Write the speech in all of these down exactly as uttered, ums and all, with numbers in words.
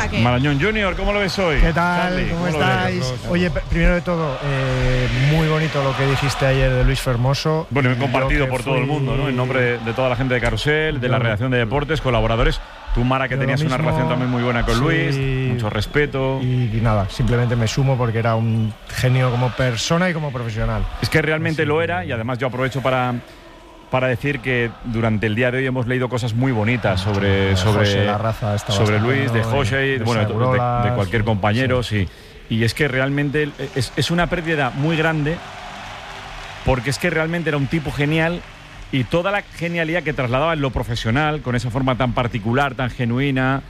ataque. Marañón Junior, ¿cómo lo ves hoy? ¿Qué tal? Charlie, ¿Cómo, ¿cómo estáis? Oye, primero de todo, eh, muy bonito lo que dijiste ayer de Luis Fermoso. Bueno, he compartido por todo el mundo, ¿no? En nombre de toda la gente de Carrusel, de la redacción de deportes, colaboradores. Tú, Mara, que tenías una relación también muy buena con sí, Luis, mucho respeto. Y, y nada, simplemente me sumo porque era un genio como persona y como profesional. Es que realmente Así lo que, era, y además yo aprovecho para, para decir que durante el día de hoy hemos leído cosas muy bonitas sobre, sobre, José Larraza sobre Luis, de José, de, bueno, de, de cualquier compañero, sí. sí. Y es que realmente es, es una pérdida muy grande, porque es que realmente era un tipo genial. Y toda la genialidad que trasladaba en lo profesional, con esa forma tan particular, tan genuina,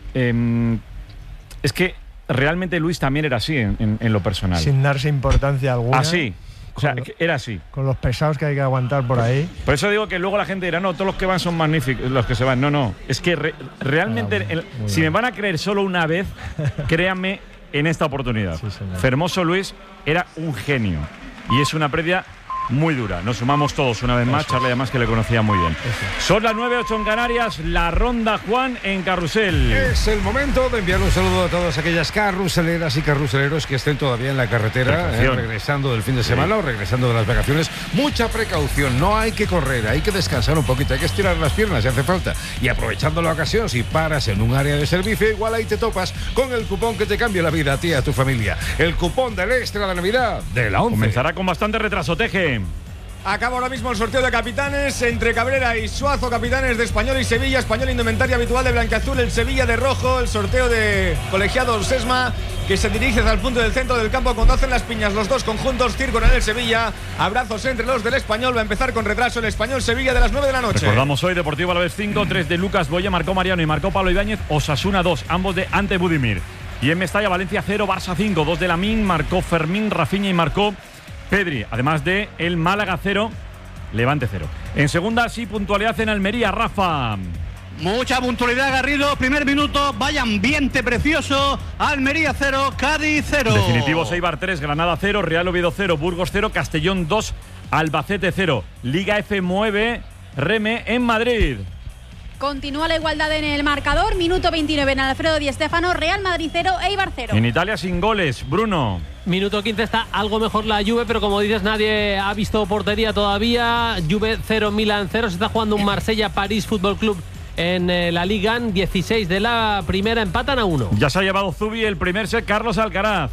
eh, es que realmente Luis también era así en, en, en lo personal. Sin darse importancia alguna. Así. O sea, lo, era así. Con los pesados que hay que aguantar por ahí. Por eso digo que luego la gente dirá, no, todos los que van son magníficos, los que se van. No, no. Es que re, realmente, ah, el, si bien. me van a creer solo una vez, créanme en esta oportunidad. Sí, Fermoso Luis era un genio. Y es una pérdida muy dura. Nos sumamos todos una vez más. Charlie, además, que le conocía muy bien. Eso. Son las nueve ocho en Canarias. La ronda, Juan, en Carrusel. Es el momento de enviar un saludo a todas aquellas carruseleras y carruseleros que estén todavía en la carretera, eh, regresando del fin de semana sí. o regresando de las vacaciones. Mucha precaución. No hay que correr, hay que descansar un poquito, hay que estirar las piernas si hace falta. Y aprovechando la ocasión, si paras en un área de servicio, igual ahí te topas con el cupón que te cambia la vida a ti y a tu familia. El cupón del extra de Navidad de la once. Comenzará con bastante retraso, Teje. Acaba ahora mismo el sorteo de capitanes entre Cabrera y Suazo, capitanes de Español y Sevilla. Español indumentaria habitual de blanqueazul, el Sevilla de rojo. El sorteo de colegiados Sesma, que se dirige hacia el punto del centro del campo cuando hacen las piñas los dos conjuntos. Circo en el Sevilla, abrazos entre los del Español. Va a empezar con retraso el Español Sevilla de las nueve de la noche. Recordamos hoy Deportivo Alavés cinco, tres de Lucas Boya, marcó Mariano y marcó Pablo Ibáñez. Osasuna dos, ambos de Ante Budimir. Y en Mestalla, Valencia cero, Barça cinco, dos de Lamín, marcó Fermín, Rafinha y marcó Pedri. Además de el Málaga cero, Levante cero. En segunda, sí, puntualidad en Almería, Rafa. Mucha puntualidad, Garrido. Primer minuto, vaya ambiente precioso. Almería cero, Cádiz cero. Definitivo, Eibar tres, Granada cero, Real Oviedo cero, Burgos cero, Castellón dos, Albacete cero. Liga F mueve, Reme en Madrid. Continúa la igualdad en el marcador. Minuto veintinueve en Alfredo Di Stéfano. Real Madrid cero, Eibar cero. En Italia sin goles, Bruno. Minuto quince, está algo mejor la Juve, pero como dices, nadie ha visto portería todavía. Juve cero, Milan cero. Se está jugando un Marsella-París Fútbol Club en eh, la Liga. dieciséis de la primera, empatan a uno. Ya se ha llevado Zubi el primer set, Carlos Alcaraz.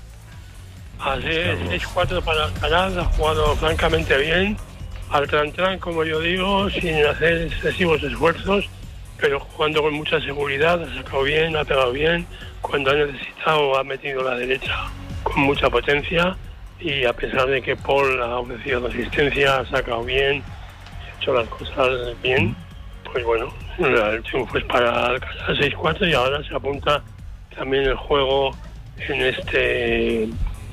Así es, seis cuatro para Alcaraz. Ha jugado francamente bien. Al tran-tran, como yo digo, sin hacer excesivos esfuerzos, pero jugando con mucha seguridad. Ha sacado bien, ha pegado bien. Cuando ha necesitado, ha metido la derecha con mucha potencia, y a pesar de que Paul ha ofrecido asistencia, ha sacado bien, ha hecho las cosas bien, pues bueno, el triunfo es para Alcaraz seis cuatro, y ahora se apunta también el juego en este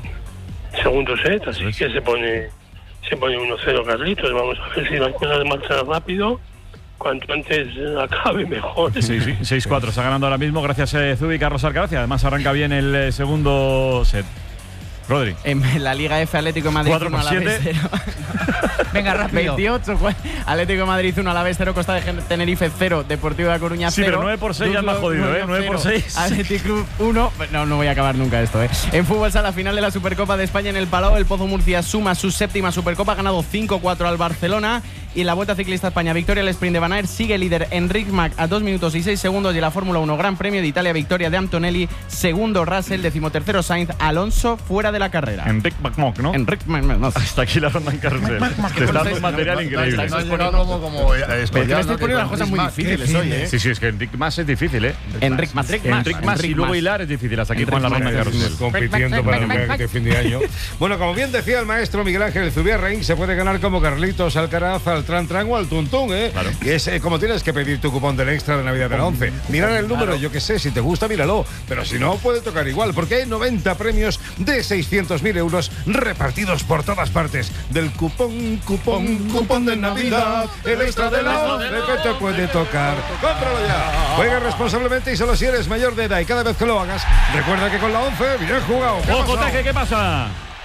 segundo set, así que se pone se pone uno cero Carlitos. Vamos a ver si las cosas marchan rápido. Cuanto antes acabe, mejor. Sí, sí, seis cuatro está ganando ahora mismo, gracias a eh, Zubi y Carlos Alcaraz, y además arranca bien el eh, segundo set. Rodri. En la Liga F, Atlético de Madrid uno, Alavés cero. Venga, rápido. veintiocho, Atlético de Madrid uno, Alavés cero, Costa de Tenerife cero, Deportivo de La Coruña cero. Sí, pero nueve por seis ya es más jodido, ¿eh? nueve por seis. Atlético Club uno. No, no voy a acabar nunca esto, ¿eh? En fútbol sala, final de la Supercopa de España en el Palau. El Pozo Murcia suma su séptima Supercopa, ha ganado cinco cuatro al Barcelona. Y en la Vuelta Ciclista España, victoria el sprint de Van Aert, sigue líder Enric Mas a dos minutos y seis segundos. Y en la Fórmula uno, Gran Premio de Italia, victoria de Antonelli, segundo Russell, decimotercero Sainz, Alonso fuera de la carrera. Enric Mas, ¿no? Enric Mas. Hasta aquí la ronda en Carrusel. Te está dando un material increíble. No, no, como, como Pero me estoy poniendo las cosas muy difíciles hoy, ¿eh? Sí, sí, es que Enric Mas es difícil, ¿eh? Enric Mas. Enric Mas y luego Hilar es difícil. Hasta aquí Juan la ronda en Carrusel. Compitiendo para el fin de año. Bueno, como bien decía el maestro Miguel Ángel Zubiarraín, se puede ganar como Carlitos Alcaraz al Tran Tran o al Tuntún, ¿eh? Claro. Que es eh, como tienes que pedir tu cupón del extra de Navidad de la once. Mirar el número, claro. Yo que sé, si te gusta, míralo. Pero si no, puede tocar igual, porque hay noventa premios de seiscientos mil euros repartidos por todas partes. Del cupón, cupón, cupón de Navidad, el extra de la once que te puede tocar. ¡Cómpralo ya! Juega responsablemente y solo si eres mayor de edad. Y cada vez que lo hagas, recuerda que con la once, bien jugado. ¡Ojo, Teje, qué pasa!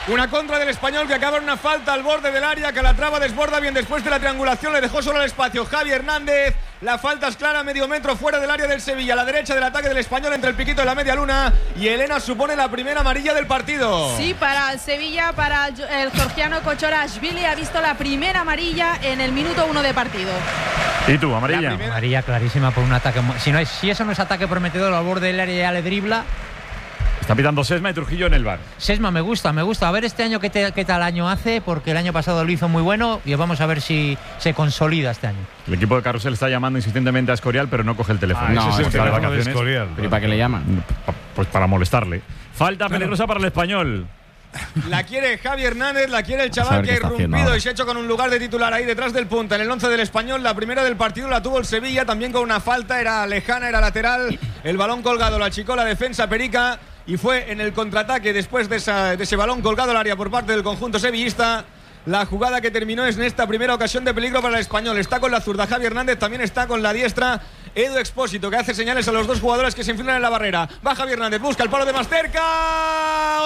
Una contra del Español que acaba en una falta al borde del área. Calatrava desborda bien después de la triangulación. Le dejó solo el espacio Javi Hernández. La falta es clara, medio metro fuera del área del Sevilla. A la derecha del ataque del Español entre el piquito y la media luna. Y Elena supone la primera amarilla del partido. Sí, para el Sevilla, para el georgiano Kochorashvili. Ha visto la primera amarilla en el minuto uno de partido. ¿Y tú, amarilla? Amarilla clarísima por un ataque. Si, no es, si eso no es ataque prometedor al borde del área, ya le dribla. Está pitando Sesma y Trujillo en el bar. Sesma me gusta, me gusta. A ver este año qué, te, qué tal año hace, porque el año pasado lo hizo muy bueno y vamos a ver si se consolida este año. El equipo de Carrusel está llamando insistentemente a Escorial, pero no coge el teléfono. Ah, no, ese es el teléfono de Escorial. ¿Pero para qué le llaman? Pues para molestarle. Falta claro. peligrosa para el Español. La quiere Javi Hernández, la quiere el chaval que ha irrumpido y se ha hecho con un lugar de titular ahí detrás del punta en el once del Español. La primera del partido la tuvo el Sevilla, también con una falta, era lejana, era lateral. El balón colgado, la achicó la defensa Perica y fue en el contraataque después de, esa, de ese balón colgado al área por parte del conjunto sevillista. La jugada que terminó es en esta primera ocasión de peligro para el Español. Está con la zurda Javi Hernández, también está con la diestra Edu Expósito, que hace señales a los dos jugadores que se enfilan en la barrera. Va Javi Hernández, busca el palo de más cerca.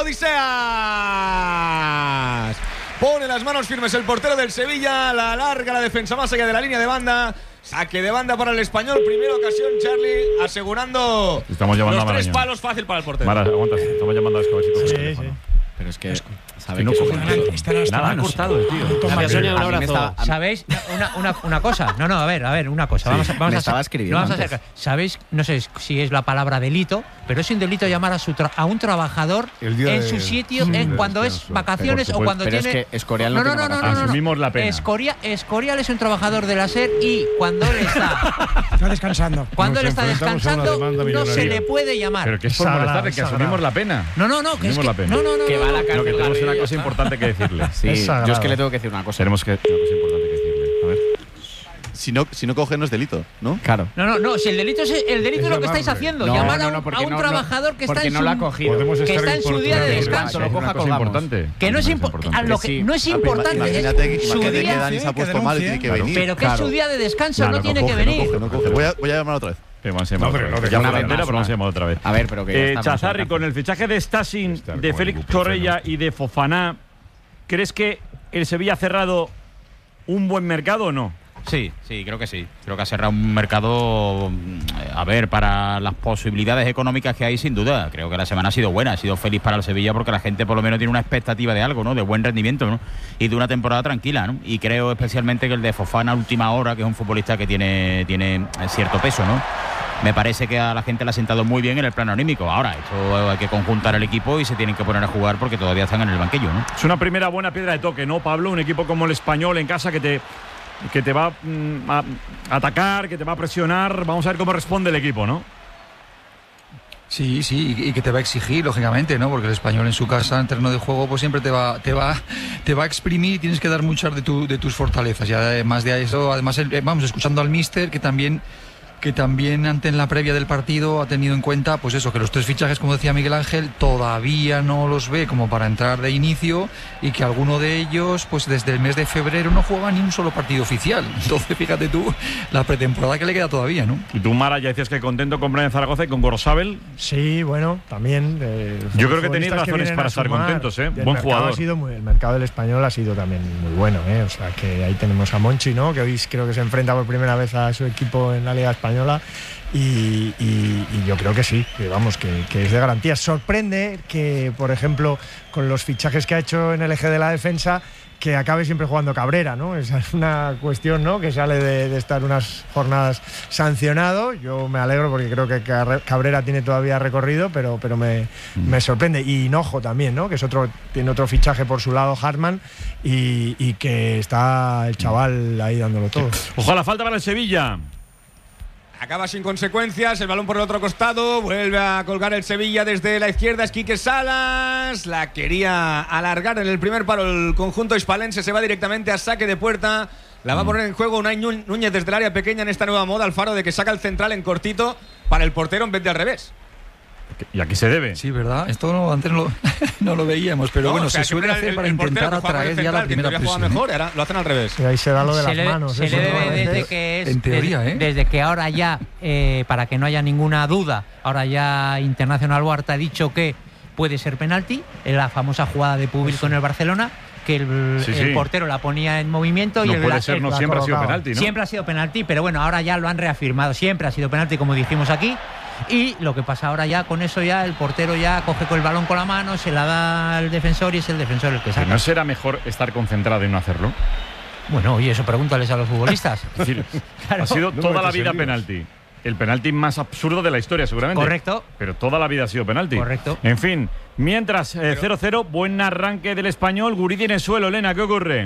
Odiseas pone las manos firmes el portero del Sevilla. La larga la defensa más allá de la línea de banda. Saque de banda para el Español. Primera ocasión, Charlie, asegurando estamos llamando los a tres palos fácil para el portero. Mara, aguanta, estamos llamando a Escobar. Sí, sí. Pero es que sabe que no coge nada, ha cortado el tío. Gracias, Sonia, un abrazo. ¿Sabéis? Una, una, una cosa. No, no, a ver, a ver, una cosa. Sí, vamos a, vamos me a estaba hacer, escribiendo vamos a antes. hacer, ¿sabéis? No sé si es la palabra delito, pero es un delito llamar a, su tra a un trabajador en de, su sitio sí, en, cuando es descanso. vacaciones o cuando pero tiene. Es que Escorial no, no, no, no, no, tiene no, no. Asumimos la pena. Escoria, Escorial es un trabajador de la SER y cuando él está. Está descansando. Cuando Nos él está enfrentamos a una descansando, demanda no se millonaria. le puede llamar. Pero que es por Sagrado, molestarle, que sagrado. asumimos la pena. No, no, no, que es Asumimos que, la pena. no, no, no, Que va a la no. Pero que cárcel, tenemos una Garrido, cosa ya importante que decirle. Sí, Es sagrado. yo es que le tengo que decir una cosa. Tenemos que una cosa importante que decirle. A ver. Si no, si no coge, no es delito, ¿no? Claro. No, no, no, si el delito es el delito Es es lo que estáis llamarle. haciendo, No, llamar no, a no, un, porque a un no, no, trabajador que está porque en no su lo ha cogido. Podemos que estar está en su día de importunando. descanso. Lo coja, una cosa colgamos. importante. Que no es, Una impo cosa a importante. lo que Sí. no es Ah, pero importante, Imagínate, es su imagínate que día, Dani se ha que puesto mal y tiene que denuncie, venir. pero que es Claro. su día de descanso, Claro, no no tiene coge, que no venir. No coge. Voy a, voy a llamar otra vez. Eh, vamos a llamar No, otra pero vez. no, Ya una una vez bandera, más, pero vamos a una. llamar otra vez. A ver, pero que ya Eh, estamos Chazarri, en la con el fichaje de Stassin, Estar de como Félix el ibuprofeno. Correia y de Fofana, ¿crees que el Sevilla ha cerrado un buen mercado o no? Sí, sí, creo que sí. Creo que ha cerrado un mercado, a ver, para las posibilidades económicas que hay, sin duda. Creo que la semana ha sido buena, ha sido feliz para el Sevilla porque la gente por lo menos tiene una expectativa de algo, ¿no? De buen rendimiento, ¿no? Y de una temporada tranquila, ¿no? Y creo especialmente que el de Fofana a última hora, que es un futbolista que tiene, tiene cierto peso, ¿no? Me parece que a la gente le ha sentado muy bien en el plano anímico. Ahora, esto hay que conjuntar el equipo y se tienen que poner a jugar porque todavía están en el banquillo, ¿no? Es una primera buena piedra de toque, ¿no, Pablo? Un equipo como el Español en casa que te, que te va mm, a atacar, que te va a presionar. Vamos a ver cómo responde el equipo, ¿no? Sí, sí, y que te va a exigir, lógicamente, ¿no? Porque el Español en su casa, en terreno de juego, pues siempre te va, te va, te va a exprimir y tienes que dar muchas de, tu, de tus fortalezas. Y además de eso, además, vamos, escuchando al míster, que también que también ante en la previa del partido ha tenido en cuenta, pues eso, que los tres fichajes, como decía Miguel Ángel, todavía no los ve como para entrar de inicio y que alguno de ellos, pues desde el mes de febrero no jugaba ni un solo partido oficial. Entonces, fíjate tú, la pretemporada que le queda todavía, ¿no? Y tú, Mara, ya decías que contento con Brian Zaragoza y con Gorosabel. Sí, bueno, también. Eh, Yo creo que tenéis razones para estar contentos, ¿eh? Buen jugador. Ha sido muy, el mercado del Español ha sido también muy bueno, ¿eh? O sea, que ahí tenemos a Monchi, ¿no? Que hoy creo que se enfrenta por primera vez a su equipo en la Liga Española. Y, y, y yo creo que sí, que vamos, que, que es de garantía. Sorprende que, por ejemplo, con los fichajes que ha hecho en el eje de la defensa, que acabe siempre jugando Cabrera, ¿no? Esa es una cuestión, ¿no? Que sale de, de estar unas jornadas sancionado. Yo me alegro porque creo que Cabrera tiene todavía recorrido, pero, pero me, mm. me sorprende. Y Hinojo también, ¿no? Que es otro, tiene otro fichaje por su lado, Hartmann, y, y que está el chaval ahí dándolo todo. Ojalá falta para el Sevilla. Acaba sin consecuencias, el balón por el otro costado, vuelve a colgar el Sevilla desde la izquierda, es Quique Salas, la quería alargar en el primer palo el conjunto hispalense, se va directamente a saque de puerta, la va a poner en juego Unai Núñez desde el área pequeña en esta nueva moda, Alfaro, de que saca el central en cortito para el portero en vez de al revés. Y aquí se debe. Sí, ¿verdad? Esto no, antes no lo, no lo veíamos, pero no, bueno, o sea, se suele hacer el, para el intentar atraer ya la primera presión. Mejor, ahora lo hacen al revés. Y ahí se da lo de se las le, manos. Se eso, le debe ¿no? desde que es, en teoría, desde, ¿eh? desde que ahora ya, eh, para que no haya ninguna duda, ahora ya Internacional Huerta ha dicho que puede ser penalti, en la famosa jugada de Pubil con el Barcelona, que el, sí, sí. el portero la ponía en movimiento. No y el, puede ser, el, no la siempre colocaba. ha sido penalti, ¿no? Siempre ha sido penalti, pero bueno, ahora ya lo han reafirmado, siempre ha sido penalti, como dijimos aquí. Y lo que pasa ahora ya, con eso ya, el portero ya coge con el balón con la mano, se la da al defensor y es el defensor el que saca. ¿No será mejor estar concentrado y no hacerlo? Bueno, oye, eso pregúntales a los futbolistas. Es decir, Claro. ha sido No toda me la metes vida en líos. penalti. El penalti más absurdo de la historia, seguramente. Correcto. Pero toda la vida ha sido penalti. Correcto. En fin, mientras eh, cero cero, buen arranque del Español. Guridi en el suelo, Elena, ¿qué ocurre?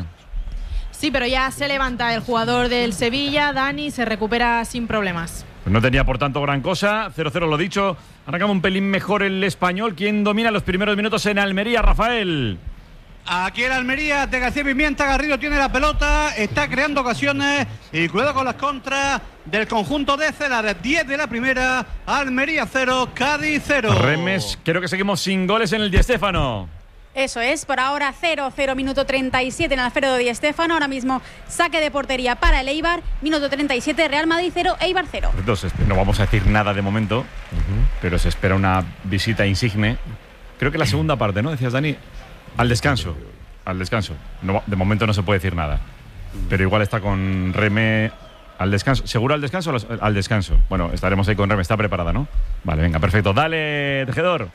Sí, pero ya se levanta el jugador del Sevilla, Dani, se recupera sin problemas. Pues no tenía por tanto gran cosa. cero cero, lo dicho. Arrancamos un pelín mejor el Español. ¿Quién domina los primeros minutos en Almería, Rafael? Aquí en Almería, de García Pimienta, Garrido tiene la pelota, está creando ocasiones y cuidado con las contras del conjunto de Celar. diez de la primera, Almería cero, Cádiz cero. Remes, creo que seguimos sin goles en el Di Stéfano. Eso es, por ahora cero cero, minuto treinta y siete en Alfredo Di Stéfano. Ahora mismo saque de portería para el Eibar, minuto treinta y siete, Real Madrid cero, Eibar cero. Entonces, no vamos a decir nada de momento, uh-huh. pero se espera una visita insigne. Creo que la segunda parte, ¿no? Decías, Dani, al descanso. Al descanso. No, de momento no se puede decir nada. Pero igual está con Reme al descanso. ¿Seguro al descanso? Al descanso. Bueno, estaremos ahí con Reme. Está preparada, ¿no? Vale, venga, perfecto. Dale, tejedor.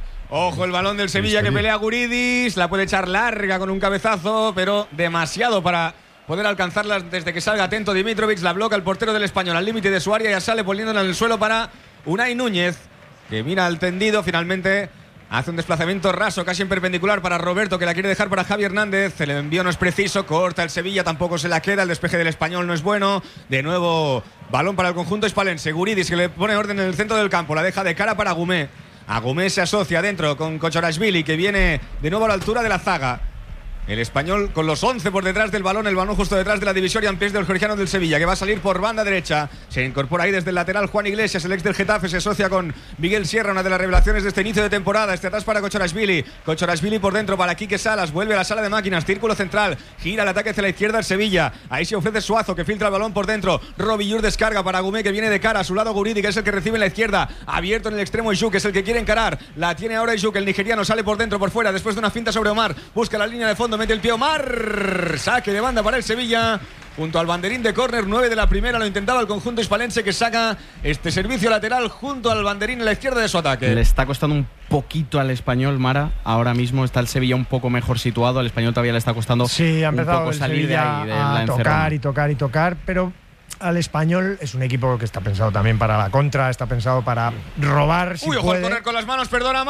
Ojo el balón del Sevilla que pelea Guridis, la puede echar larga con un cabezazo, pero demasiado para poder alcanzarla desde que salga atento Dimitrovic. La bloca el portero del Español al límite de su área, ya sale poniéndola en el suelo para Unai Núñez, que mira al tendido, finalmente hace un desplazamiento raso, casi en perpendicular para Roberto, que la quiere dejar para Javi Hernández. El envío no es preciso, corta el Sevilla, tampoco se la queda. El despeje del Español no es bueno. De nuevo, balón para el conjunto hispalense. Guridis, que le pone orden en el centro del campo, la deja de cara para Gumé. Agumé se asocia dentro con Kochorashvili, que viene de nuevo a la altura de la zaga. El Español con los once por detrás del balón, el balón justo detrás de la divisoria en pies del georgiano del Sevilla, que va a salir por banda derecha. Se incorpora ahí desde el lateral Juan Iglesias, el ex del Getafe, se asocia con Miguel Sierra, una de las revelaciones de este inicio de temporada. Este atrás para Kochorashvili, Kochorashvili por dentro para Quique Salas, vuelve a la sala de máquinas, círculo central, gira el ataque hacia la izquierda el Sevilla. Ahí se ofrece Suazo, que filtra el balón por dentro. Robillur descarga para Gumé, que viene de cara a su lado. Guridi, que es el que recibe en la izquierda, abierto en el extremo Ijuk, que es el que quiere encarar. La tiene ahora Ijuk, el nigeriano sale por dentro, por fuera, después de una finta sobre Omar, busca la línea de fondo, mete el pie Omar. Saque de banda para el Sevilla junto al banderín de córner. Nueve de la primera, lo intentaba el conjunto hispalense, que saca este servicio lateral junto al banderín en la izquierda de su ataque. Le está costando un poquito al Español, Mara. Ahora mismo está el Sevilla un poco mejor situado. Al Español todavía le está costando sí, ha un poco salir de ahí, de la a tocar encerrona. y tocar y tocar, pero al Español es un equipo que está pensado también para la contra, está pensado para robar si Uy, ojo puede. al correr con las manos, perdona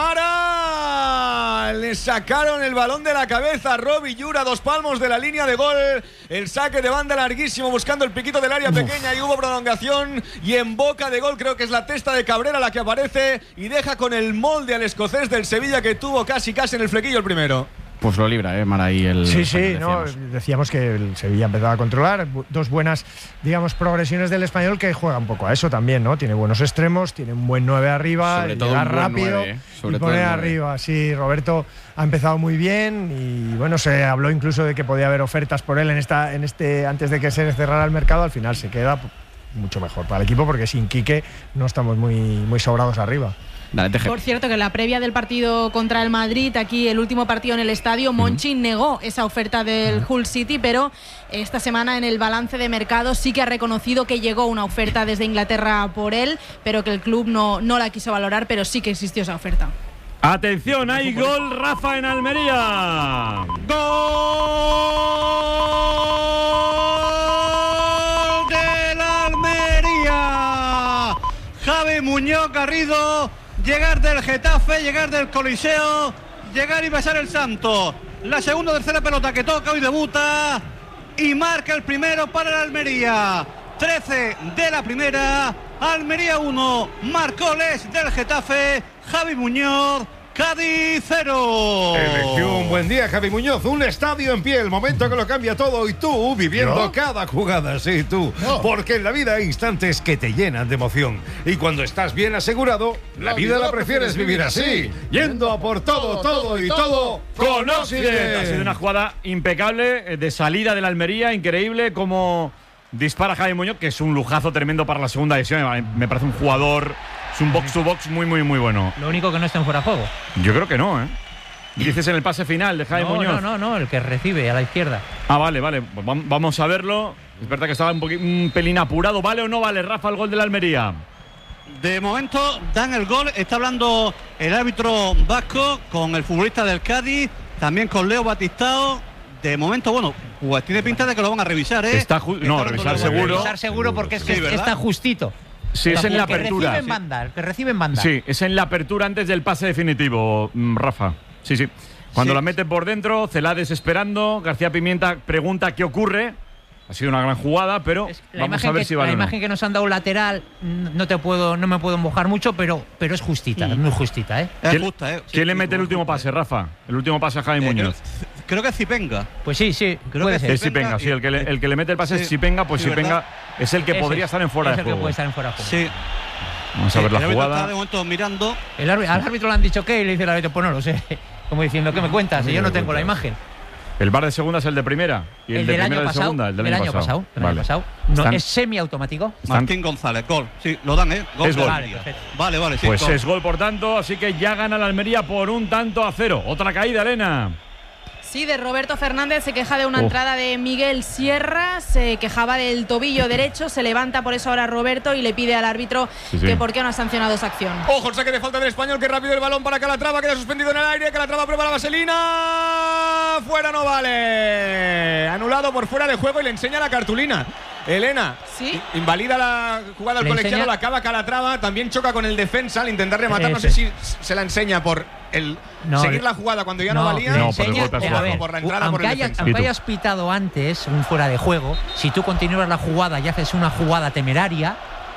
Mara. Le sacaron el balón de la cabeza a Roby Yura, dos palmos de la línea de gol. El saque de banda larguísimo buscando el piquito del área Uf. pequeña y hubo prolongación. Y en boca de gol creo que es la testa de Cabrera la que aparece y deja con el molde al escocés del Sevilla, que tuvo casi casi en el flequillo el primero. Pues lo libra, ¿eh, Mara? Ahí el sí, sí, decíamos. no, decíamos que el Sevilla empezaba a controlar. Dos buenas, digamos, progresiones del Español, que juega un poco a eso también, ¿no? Tiene buenos extremos, tiene un buen nueve arriba, sobre todo llega un buen rápido nueve, ¿eh? Sobre y todo pone el nueve. arriba. Sí, Roberto ha empezado muy bien y, bueno, se habló incluso de que podía haber ofertas por él en esta, en este, antes de que se cerrara el mercado. Al final se queda mucho mejor para el equipo, porque sin Quique no estamos muy, muy sobrados arriba. Dale, Por cierto, que en la previa del partido contra el Madrid, aquí el último partido en el estadio, Monchi uh-huh. negó esa oferta del uh-huh. Hull City, pero esta semana en el balance de mercado sí que ha reconocido que llegó una oferta desde Inglaterra por él, pero que el club no, no la quiso valorar, pero sí que existió esa oferta. Atención, hay gol, Rafa, en Almería. ¡Gol del Almería! Javi Muñoz Garrido. Llegar del Getafe, llegar del Coliseo, llegar y besar el santo. La segunda o tercera pelota que toca, hoy debuta y marca el primero para el Almería. trece de la primera, Almería uno, marcó Les del Getafe, Javi Muñoz. Cádiz cero. Eligió un buen día, Javi Muñoz. Un estadio en pie, el momento que lo cambia todo. Y tú viviendo ¿No? cada jugada, sí, tú. No. Porque en la vida hay instantes que te llenan de emoción. Y cuando estás bien asegurado, la, la vida, vida la prefieres vivir así. Yendo a por todo, todo, todo y todo con Occident. Ha sido una jugada impecable de salida de la Almería, increíble como dispara Javi Muñoz, que es un lujazo tremendo para la segunda edición. Me parece un jugador Es un box to box muy, muy, muy bueno. Lo único que no está en fuera de juego. Yo creo que no, ¿eh? Dices en el pase final de Jaime no, Muñoz. No, no, no, el que recibe a la izquierda. Ah, vale, vale. Pues vamos a verlo. Es verdad que estaba un, un pelín apurado. ¿Vale o no vale, Rafa, el gol de la Almería? De momento dan el gol. Está hablando el árbitro vasco con el futbolista del Cádiz, también con Leo Batistao. De momento, bueno, pues tiene pinta de que lo van a revisar, ¿eh? Está ju- no, revisar seguro. Revisar seguro porque es que Sí, está justito. Sí, es en la el que apertura. recibe en banda, el que recibe en banda. Sí, es en la apertura antes del pase definitivo, Rafa. Sí, sí. Cuando Sí. la meten por dentro, Celades esperando, García Pimienta pregunta qué ocurre. Ha sido una gran jugada, pero La vamos imagen a ver que, si vale la o no. imagen que nos han dado lateral no te puedo no me puedo mojar mucho, pero pero es justita, es muy justita, ¿eh? Es ¿Quién, justa, ¿eh? ¿quién le mete el último pase, Rafa? El último pase a Jaime Eh, Muñoz. Creo, creo que es Zipenga. Pues sí, sí, Creo puede que ser. Es Sipenga, sí, el que, le, el que le mete el pase Sí. es Sipenga, pues Sí, Sipenga ¿verdad? es el que Ese podría es, estar en fuera es de el que juego. puede estar en fuera de juego. Sí. Vamos a ver El la árbitro está jugada. de momento mirando. El árbitro, al árbitro le han dicho qué y le dice el árbitro, pues no lo sé. Como diciendo, ¿qué me cuentas? Si yo no tengo la imagen. El bar de segunda es el de primera y el, El de del primera año de pasado. segunda, el del del año año pasado. del año Vale. pasado. No, Están- es semiautomático. están- Martín González, gol. Sí, lo dan, ¿eh? Gol Es de gol. Almería. Vale, perfecto. Vale, vale, sí. Pues gol. es gol, por tanto, así que ya gana la Almería por un tanto a cero. Otra caída, Elena. Sí, de Roberto Fernández se queja de una Oh. entrada de Miguel Sierra, se quejaba del tobillo derecho, se levanta por eso ahora Roberto y le pide al árbitro Sí, sí. que por qué no ha sancionado esa acción. Ojo, el saque de falta del Español, que rápido el balón para Calatrava, queda suspendido en el aire, Calatrava prueba la vaselina, fuera no vale, anulado por fuera de juego y le enseña la cartulina. Elena, ¿Sí? invalida la jugada del Le colegiado, enseña- la acaba Calatrava, también choca con el defensa al intentar rematar, no Ese. sé si se la enseña por el No, seguir le- la jugada cuando ya no, No, valía, le No, por el enseña- golpe a a Suazo. ver, por la entrada aunque, por el haya- defensa. aunque ¿Y tú? hayas pitado antes un fuera de juego, si tú continúas la jugada y haces una jugada temeraria,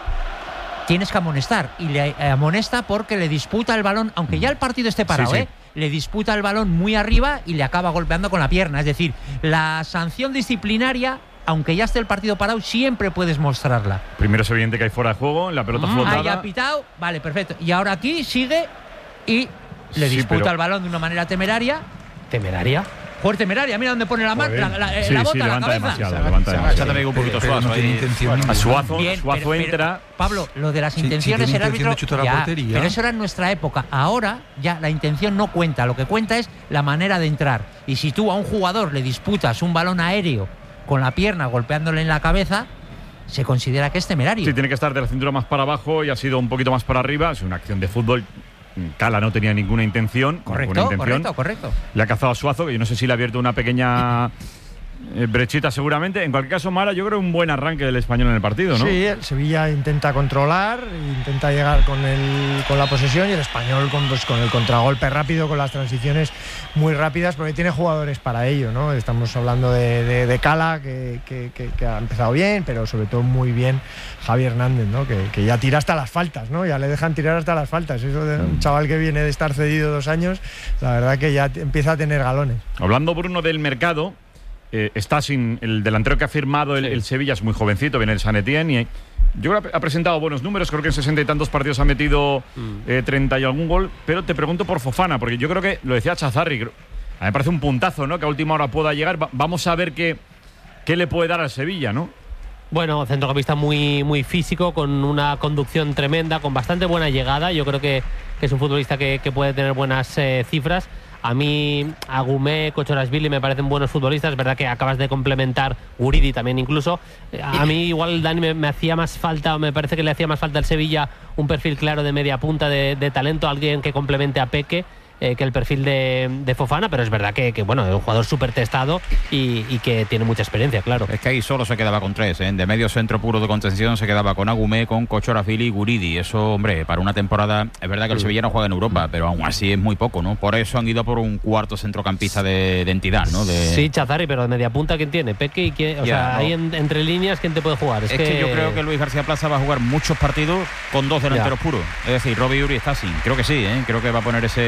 tienes que amonestar. Y le eh, amonesta porque le disputa el balón, aunque ya el partido esté parado, Sí, sí. ¿eh? Le disputa el balón muy arriba y le acaba golpeando con la pierna. Es decir, la sanción disciplinaria, aunque ya esté el partido parado, siempre puedes mostrarla. Primero es evidente que hay fuera de juego, la pelota Ahí flotada. ha pitado, vale, perfecto. Y ahora aquí sigue y le Sí, disputa pero- el balón de una manera temeraria. ¿Temeraria? Joder, temeraria, mira dónde pone la mano, la, la, eh, Sí, la sí, bota, la levanta cabeza. demasiado, levanta Ya demasiado. te un poquito Pero Suazo no tiene ahí. intención A ninguna. Suazo, Bien, Suazo pero- pero, entra. Pablo, lo de las Sí, sí, intenciones, tiene el intención árbitro. de chutar a ya, portería. pero eso era en nuestra época. Ahora ya la intención no cuenta. Lo que cuenta es la manera de entrar. Y si tú a un jugador le disputas un balón aéreo con la pierna golpeándole en la cabeza, se considera que es temerario. Sí, tiene que estar de la cintura más para abajo y ha sido un poquito más para arriba. Es una acción de fútbol. Cala no tenía ninguna intención. correcto, ninguna intención. correcto, correcto. Le ha cazado a Suazo, que yo no sé si le ha abierto una pequeña eh, brechita seguramente. En cualquier caso, Mara, yo creo un buen arranque del Español en el partido, ¿no? Sí, el Sevilla intenta controlar, intenta llegar con, el, con la posesión y el Español con, pues, con el contragolpe rápido, con las transiciones muy rápidas, porque tiene jugadores para ello, ¿no? Estamos hablando de, de, de Cala, que, que, que, que ha empezado bien, pero sobre todo muy bien Javi Hernández, ¿no? Que, que ya tira hasta las faltas, ¿no? Ya le dejan tirar hasta las faltas. Eso de un chaval que viene de estar cedido dos años, la verdad que ya t- empieza a tener galones. Hablando, Bruno, del mercado, eh, está sin el delantero que ha firmado el, el Sevilla, es muy jovencito, viene el San Etienne y yo creo que ha presentado buenos números, creo que en sesenta y tantos partidos ha metido eh, treinta y algún gol, pero te pregunto por Fofana, porque yo creo que, lo decía Chazarri, creo- a mí me parece un puntazo, ¿no? Que a última hora pueda llegar. Va- vamos a ver qué, qué le puede dar al Sevilla, ¿no? Bueno, centrocampista muy, muy físico, con una conducción tremenda, con bastante buena llegada. Yo creo que, que es un futbolista que, que puede tener buenas eh, cifras. A mí, Agumé, Kochorashvili me parecen buenos futbolistas. Es verdad que acabas de complementar, Guridi también incluso. A mí igual, Dani, me, me hacía más falta, me parece que le hacía más falta al Sevilla un perfil claro de media punta de, de talento, alguien que complemente a Peque. Eh, que el perfil de, de Fofana, pero es verdad que, que bueno, es un jugador súper testado y, y que tiene mucha experiencia, claro. Es que ahí solo se quedaba con tres, ¿eh? De medio centro puro de contención se quedaba con Agumé, con Kochorashvili y Guridi. Eso, hombre, para una temporada, es verdad que el Sevilla no juega en Europa, pero aún así es muy poco, ¿no? Por eso han ido por un cuarto centrocampista de, de entidad, ¿no? De... Sí, Chazarri, pero de media punta, ¿quién tiene? Peque y quién, o Ya, sea, no. ahí en- entre líneas, ¿quién te puede jugar? Es que... yo creo que Luis García Plaza va a jugar muchos partidos con dos delanteros Ya. puros. Es decir, Robbie Uri está sin. Creo que sí, ¿eh? Creo que va a poner ese. Puede o ser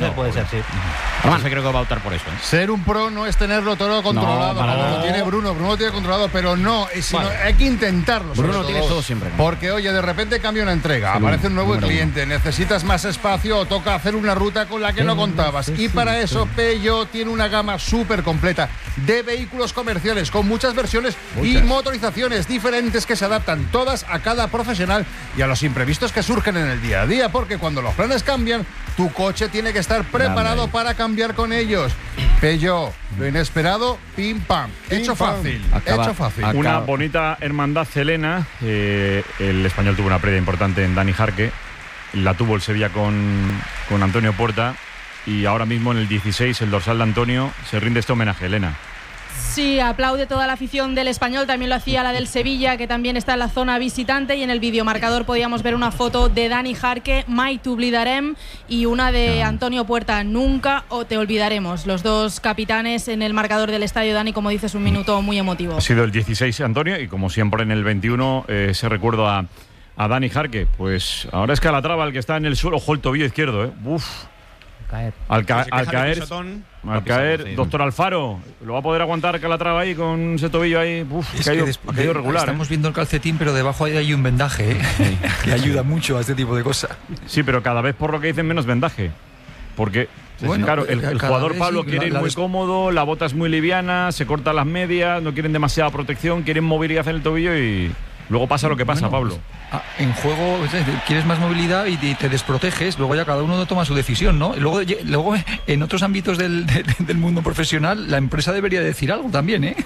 ser, puede ser, sí. Además, creo que va a optar por eso. ¿eh? Ser un pro no es tenerlo todo controlado, No, para como nada. lo tiene Bruno. Bruno lo tiene controlado, pero no, es, sino, Vale. hay que intentarlo. sobre Bruno tiene todo siempre, ¿no? Porque, oye, de repente cambia una entrega, Sí, aparece un nuevo número cliente, necesitas más espacio o toca hacer una ruta con la que no contabas. Y para eso, Peugeot tiene una gama súper completa de vehículos comerciales con muchas versiones y Muchas. motorizaciones diferentes que se adaptan todas a cada profesional y a los imprevistos que surgen en el día a día, porque cuando los planes cambian, tu coche tiene que estar preparado Grande. para cambiar con ellos. Peugeot, lo inesperado, pim pam. Pim, Hecho pam. fácil, Acaba- hecho fácil. acaba- Una bonita hermandad helena. Eh, el español tuvo una pérdida importante en Dani Jarque. La tuvo el Sevilla con, con Antonio Puerta. Y ahora mismo en el dieciséis, el dorsal de Antonio, se rinde este homenaje a Helena. Sí, aplaude toda la afición del Español, también lo hacía la del Sevilla, que también está en la zona visitante, y en el videomarcador podíamos ver una foto de Dani Jarque, Mai te oblidarem, y una de Antonio Puerta, Nunca o te olvidaremos. Los dos capitanes en el marcador del estadio. Dani, como dices, un minuto muy emotivo. Ha sido el dieciséis Antonio y como siempre en el veintiuno eh, ese recuerdo a, a Dani Jarque. Pues ahora es Calatrava el que está en el suelo. Ojo el tobillo izquierdo, ¿eh? Uf. Caer. Al, ca- Se al queja de caer, pisotón. al caer, doctor Alfaro, ¿lo va a poder aguantar Calatrava ahí con ese tobillo ahí? Uf, Es ha caído, que después ha caído de- regular. Estamos ¿eh? viendo el calcetín, pero debajo ahí hay un vendaje, ¿eh? que ayuda mucho a este tipo de cosas. Sí, pero cada vez por lo que dicen menos vendaje. Porque, Bueno, claro, el, cada el jugador vez Pablo sí, quiere la- ir la muy des- cómodo, la bota es muy liviana, se cortan las medias, no quieren demasiada protección, quieren movilidad en el tobillo y luego pasa lo que pasa, Bueno, Pablo. Ah, en juego es decir, quieres más movilidad y te, te desproteges, luego ya cada uno toma su decisión, ¿no? Y luego, ye- luego en otros ámbitos del, del- del mundo profesional, la empresa debería decir algo también, ¿eh?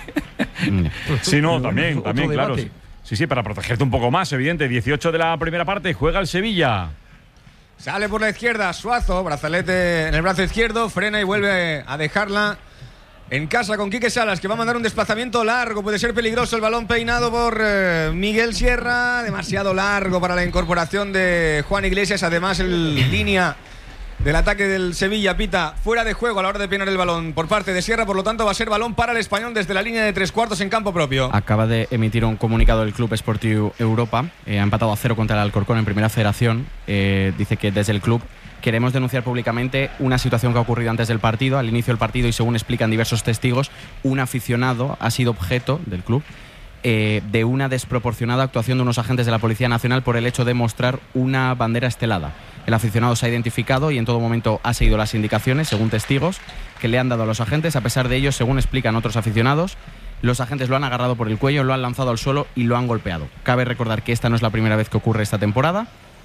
Sí, no, Pero bueno, también, otro también, claro. debate. Sí, sí, para protegerte un poco más, evidente. dieciocho de la primera parte, juega el Sevilla. Sale por la izquierda, Suazo, brazalete en el brazo izquierdo, frena y vuelve a dejarla en casa con Quique Salas, que va a mandar un desplazamiento largo. Puede ser peligroso el balón peinado por eh, Miguel Sierra. Demasiado largo para la incorporación de Juan Iglesias. Además, el línea del ataque del Sevilla pita fuera de juego a la hora de peinar el balón por parte de Sierra. Por lo tanto, va a ser balón para el Español desde la línea de tres cuartos en campo propio. Acaba de emitir un comunicado el Club Esportiu Europa. Eh, ha empatado a cero contra el Alcorcón en Primera Federación. Eh, dice que desde el club queremos denunciar públicamente una situación que ha ocurrido antes del partido. Al inicio del partido, y según explican diversos testigos, un aficionado ha sido objeto del club eh, de una desproporcionada actuación de unos agentes de la Policía Nacional por el hecho de mostrar una bandera estelada. El aficionado se ha identificado y en todo momento ha seguido las indicaciones, según testigos, que le han dado a los agentes. A pesar de ello, según explican otros aficionados, los agentes lo han agarrado por el cuello, lo han lanzado al suelo y lo han golpeado. Cabe recordar que esta no es la primera vez que ocurre esta temporada,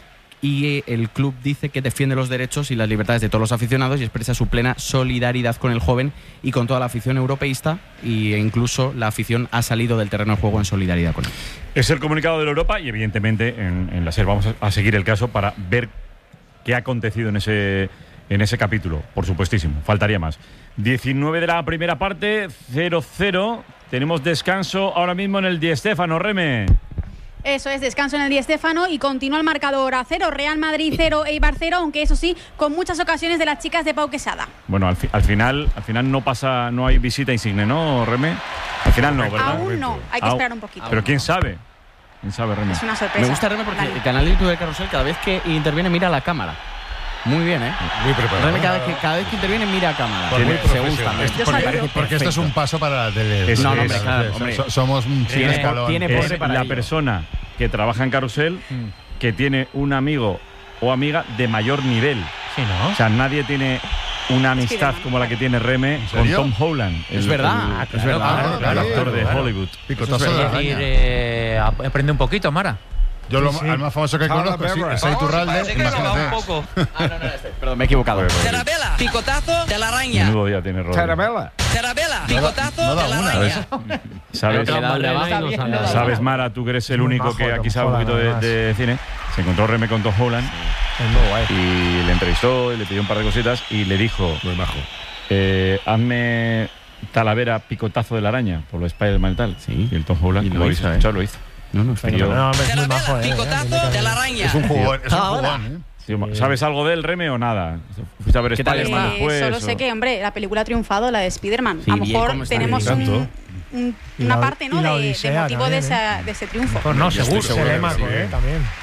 y el club dice que defiende los derechos y las libertades de todos los aficionados y expresa su plena solidaridad con el joven y con toda la afición europeísta, e incluso la afición ha salido del terreno de juego en solidaridad con él. Es el comunicado de la Europa y evidentemente en, en la SER vamos a, a seguir el caso para ver qué ha acontecido en ese, en ese capítulo, por supuestísimo, faltaría más. diecinueve de la primera parte, cero cero, tenemos descanso ahora mismo en el Di Stéfano, Reme. Eso es, descanso en el Di Stéfano y continúa el marcador a cero, Real Madrid cero, Eibar cero, aunque eso sí, con muchas ocasiones de las chicas de Pau Quesada. Bueno, al, fi- al final al final no pasa, no hay visita insigne, ¿no, Reme? Al final no, ¿verdad? Aún no, hay que Au- esperar un poquito. Pero quién sabe, quién sabe, Reme. Es una sorpresa. Me gusta, Reme, porque Dale. el canal de YouTube de Carrusel, cada vez que interviene, mira a la cámara. Muy bien, ¿eh? Muy preparado. Reme, cada vez que, cada vez que interviene, mira a cámara. Pues muy se profesional. gusta. me- Esto- me porque, parece porque esto es un perfecto. paso para la tele. Es- No, no, es- hombre, claro, So- hombre. so- somos un Tiene- escalón. tiene Es pose para la ello. persona que trabaja en Carrusel que tiene un amigo o amiga de mayor nivel. Sí, ¿no? O sea, nadie tiene una amistad como la que tiene Reme con serio? Tom Holland. Es verdad, el, es verdad. el- el claro, actor de claro. Hollywood. Picotazo Es de la decir, araña. eh, ap- aprende un poquito, Mara. Yo lo, Sí, sí. al más famoso que Jaula conozco sí, Bebra. es Iturralde, imagínate. Ah, no, no, este. Perdón, me he equivocado. Carabela, picotazo de la araña. Menudo día tiene Rodri. Carabela. Carabela, picotazo no da de la una, araña. ¿Sabes, Le da un balón y no sale. ¿Sabes, Mara, tú que eres el Muy único majo, que aquí Tom sabe un Holland, poquito de, además. de cine? Se encontró Reme con Tom Holland Es muy guay. y le entrevistó y le pidió un par de cositas y le dijo, Muy majo. eh, hazme Talavera picotazo de la araña por lo Spider-Man y tal. Sí. Y el Tom Holland, Y lo como habéis hizo, ¿eh? escuchado, lo hizo. No, no, Pero- fenomenal. No, hombre, es muy majo, Carabela, eh. picotazo de la araña. Es un jugón, es un Ahora. jugón, ¿eh? Sí, ¿sabes algo de él, Reme, o nada? ¿Fuiste a ver ¿Qué tal Spider-Man está? Eh, después? solo o- sé que, hombre, la película ha triunfado, la de Spider-Man. Sí, a lo bien, mejor ¿cómo está? tenemos Bien, un, tanto. un- Y una la- parte, y ¿no? la de, de Odisea motivo de, también, esa, de ese triunfo. Pues no, Yo seguro. estoy seguro que Telémaco, sí, eh, ¿eh? también.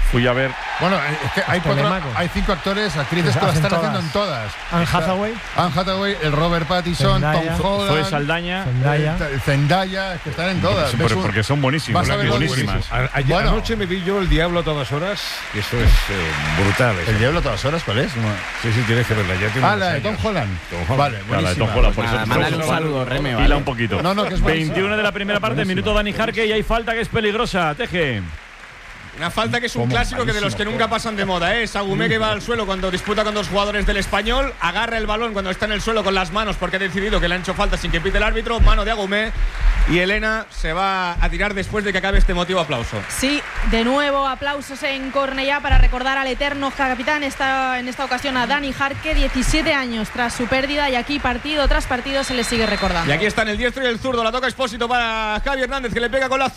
Fui a ver. Bueno, es que hay, cuatro, hay cinco actores, actrices que lo están todas. haciendo en todas. Anne Hathaway. Anne Hathaway, el Robert Pattinson, Zendaya. Tom Holland. Fue Saldaña. Zendaya. Eh, Zendaya, que están en todas. Porque, un, porque son buenísimos, ¿no? buenísimas. A, ayer, bueno. Anoche me vi yo El Diablo a todas horas, y eso es eh, brutal. ¿El eso. Diablo a todas horas cuál es? Sí, sí, tienes que verla. Ya tiene ah, la de Tom Holland. Tom Holland. Vale, buenísima. La de Tom Holland, por eso. Mándale un saludo, Reme, vale. Hila un poquito. No, no, que es veintiuno de la primera parte, minuto Dani Jarque, y hay falta que es peligrosa. Teje. Una falta que es un clásico que de los que nunca pasan de moda, ¿eh? Sagumé que va al suelo cuando disputa con dos jugadores del Español, agarra el balón cuando está en el suelo con las manos porque ha decidido que le han hecho falta sin que pite el árbitro, mano de Agumé, y Elena se va a tirar después de que acabe este emotivo aplauso. Sí, de nuevo aplausos en Cornellá para recordar al eterno capitán, esta, en esta ocasión a Dani Jarque, diecisiete años tras su pérdida, y aquí partido tras partido se le sigue recordando. Y aquí están el diestro y el zurdo, la toca Expósito para Javi Hernández que le pega con la